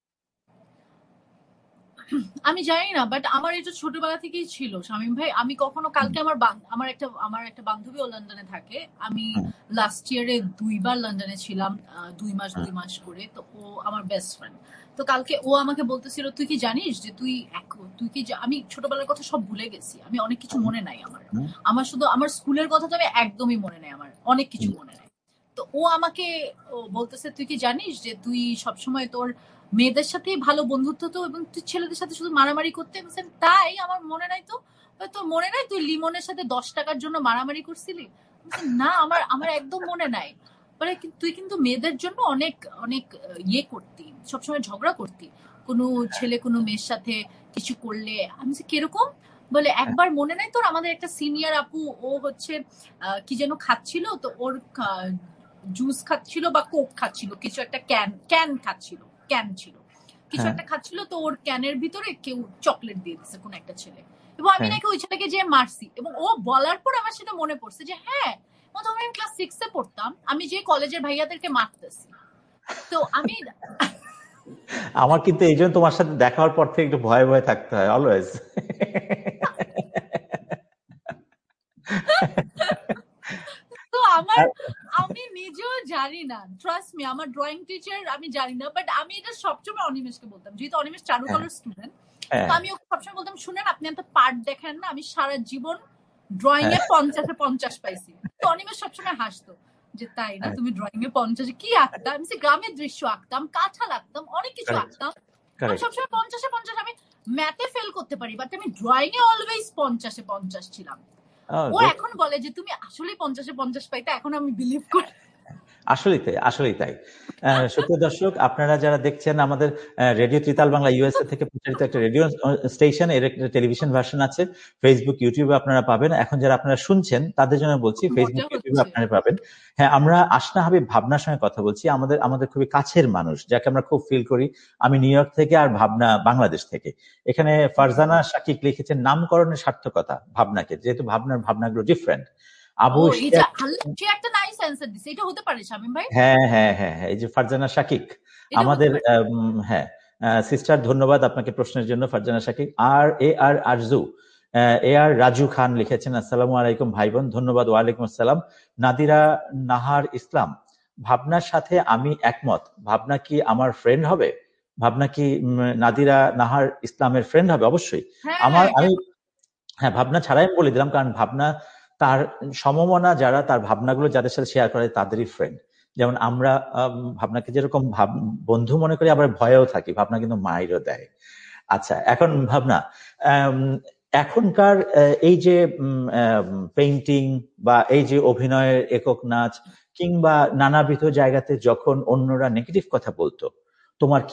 আমি জানি না, বাট আমার এটা ছোটবেলা থেকেই ছিল শামীম ভাই। আমি কখনো কালকে আমার একটা বান্ধবী ও লন্ডনে থাকে, আমি লাস্ট ইয়ারে 2 বার লন্ডনে ছিলাম, 2 মাস করে। তো ও আমার বেস্ট ফ্রেন্ড। তো কালকে ও আমাকে বলতেছিল, তুই কি জানিস যে আমি ছোটবেলার কথা সব ভুলে গেছি, আমি অনেক কিছু মনে নাই আমার। আমার শুধু আমার স্কুলের কথা তো আমি একদমই মনে নাই, আমার অনেক কিছু মনে নাই। তো ও আমাকে বলতেছে, তুই কি জানিস যে তুই সবসময় তোর মেয়েদের সাথে ভালো বন্ধুত্ব তো, এবং তুই ছেলেদের সাথে শুধু মারামারি করতে। তাই আমার মনে নাই। তো তোর মনে নাই তুই লিমনের সাথে 10 টাকার জন্য মারামারি করছিলি? না, আমার আমার একদম মনে নাই। বলে তুই কিন্তু মেয়েদের জন্য অনেক অনেক ইয়ে করতি, সবসময় ঝগড়া করতি, কোনো ছেলে কোনো মেয়ের সাথে কিছু করলে। আমি কিরকম? বলে একবার মনে নাই তোর, আমাদের একটা সিনিয়র আপু, ও হচ্ছে কি যেন খাচ্ছিল, তো ওর জুস খাচ্ছিল বা কোক খাচ্ছিল, কিছু একটা ক্যান খাচ্ছিল, ক্যান ছিল, কিছু একটা খাচ্ছিল, তো ওর ক্যানের ভিতরে কেউ চকলেট দিয়ে দিচ্ছে কোন একটা ছেলে, এবং আমি নাকি ওই ছেলেকে যে মারছি। এবং ও বলার পর আমার সেটা মনে পড়ছে যে হ্যাঁ, তখন আমি ক্লাস 6-এ পড়তাম, আমি যে কলেজের ভাইয়াদেরকে মারতেছি। তো আমি আমার কিন্তু এই জন্য তোমার সাথে দেখা হওয়ার পর থেকে একটু ভয়ে ভয়ে থাকতে হয় অলওয়েজ। তো আমি নিজেও জানি না, ট্রাস্ট মি, আমার ড্রয়িং টিচার আমি জানি না, বাট আমি এটা সবসময় অনিমেষকে বলতাম, যেহেতু অনিমেষ চারুকলার স্টুডেন্ট। তো আমি ওকে সবসময় বলতাম, শুনেন আপনি একটা পার্ট দেখেন না, আমি সারা জীবন ড্রয়িং এ 50-এ 50 পাইছি। তো অনিমেষ সবসময় হাসতো যে তাই না, তুমি ড্রয়িং এ 50-এ কি আঁকতাম? আমি গ্রামের দৃশ্য আঁকতাম, কাঁঠাল আঁকতাম, অনেক কিছু আঁকতাম। আমি সবসময় 50-এ 50। আমি ম্যাথে ফেল করতে পারি, বাট আমি ড্রয়িং এ অলওয়েজ 50-এ 50 ছিলাম। ও এখন বলে যে তুমি আসলে 50-এ 50 পাইতে, এখন আমি বিলিভ করি। আসলেই তাই, আসলেই তাই। সুপ্রিয় দর্শক, আপনারা যারা দেখছেন আমাদের রেডিও ত্রিতাল বাংলা ইউএসএ থেকে প্রচারিত একটা রেডিও স্টেশন, এর একটা টেলিভিশন ভার্সন আছে, ফেসবুক ইউটিউবে আপনারা পাবেন। এখন যারা আপনারা শুনছেন তাদের জন্য বলছি, ফেসবুক ইউটিউবে আপনারা পাবেন। হ্যাঁ, আমরা আসনা হাবিব ভাবনার সঙ্গে কথা বলছি, আমাদের খুবই কাছের মানুষ, যাকে আমরা খুব ফিল করি। আমি নিউ ইয়র্ক থেকে, আর ভাবনা বাংলাদেশ থেকে। এখানে ফারজানা শাকিক লিখেছেন নামকরণের সার্থকতা ভাবনাকে, যেহেতু ভাবনাগুলো ডিফারেন্ট। আবু একটা নাইস অ্যানসার দিছে, এটা হতে পারে শামীম ভাই। হ্যাঁ হ্যাঁ হ্যাঁ হ্যাঁ, এই যে ফারজানা শাকিক আমাদের, হ্যাঁ সিস্টার, ধন্যবাদ আপনাকে প্রশ্নের জন্য ফারজানা শাকিক। আর আরজু, রাজু খান লিখেছেন, আসসালামু আলাইকুম ভাই বোন, ধন্যবাদ। ওয়ালাইকুম আসসালাম। নাদিরা নাহার ইসলাম, ভাবনার সাথে আমি একমত, ভাবনা কি আমার ফ্রেন্ড হবে? ভাবনা কি নাদিরা নাহার ইসলামের ফ্রেন্ড হবে? অবশ্যই। আমি হ্যাঁ, ভাবনা ছাড়াই আমি বলে দিলাম, কারণ ভাবনা তার সমমনা যারা তার ভাবনাগুলো যাদের সাথে শেয়ার করে তাদেরই ফ্রেন্ড। যেমন আমরা ভাবনাকে যেরকম বন্ধু মনে করি, আবার ভয়েও থাকি, ভাবনা কিন্তু মাইরও দেয়। আচ্ছা, এখন ভাবনা, এখনকার এই যে পেইন্টিং বা এই যে অভিনয়ের একক নাচ কিংবা নানাবিধ জায়গাতে যখন অন্যরা নেগেটিভ কথা বলতো, তোমার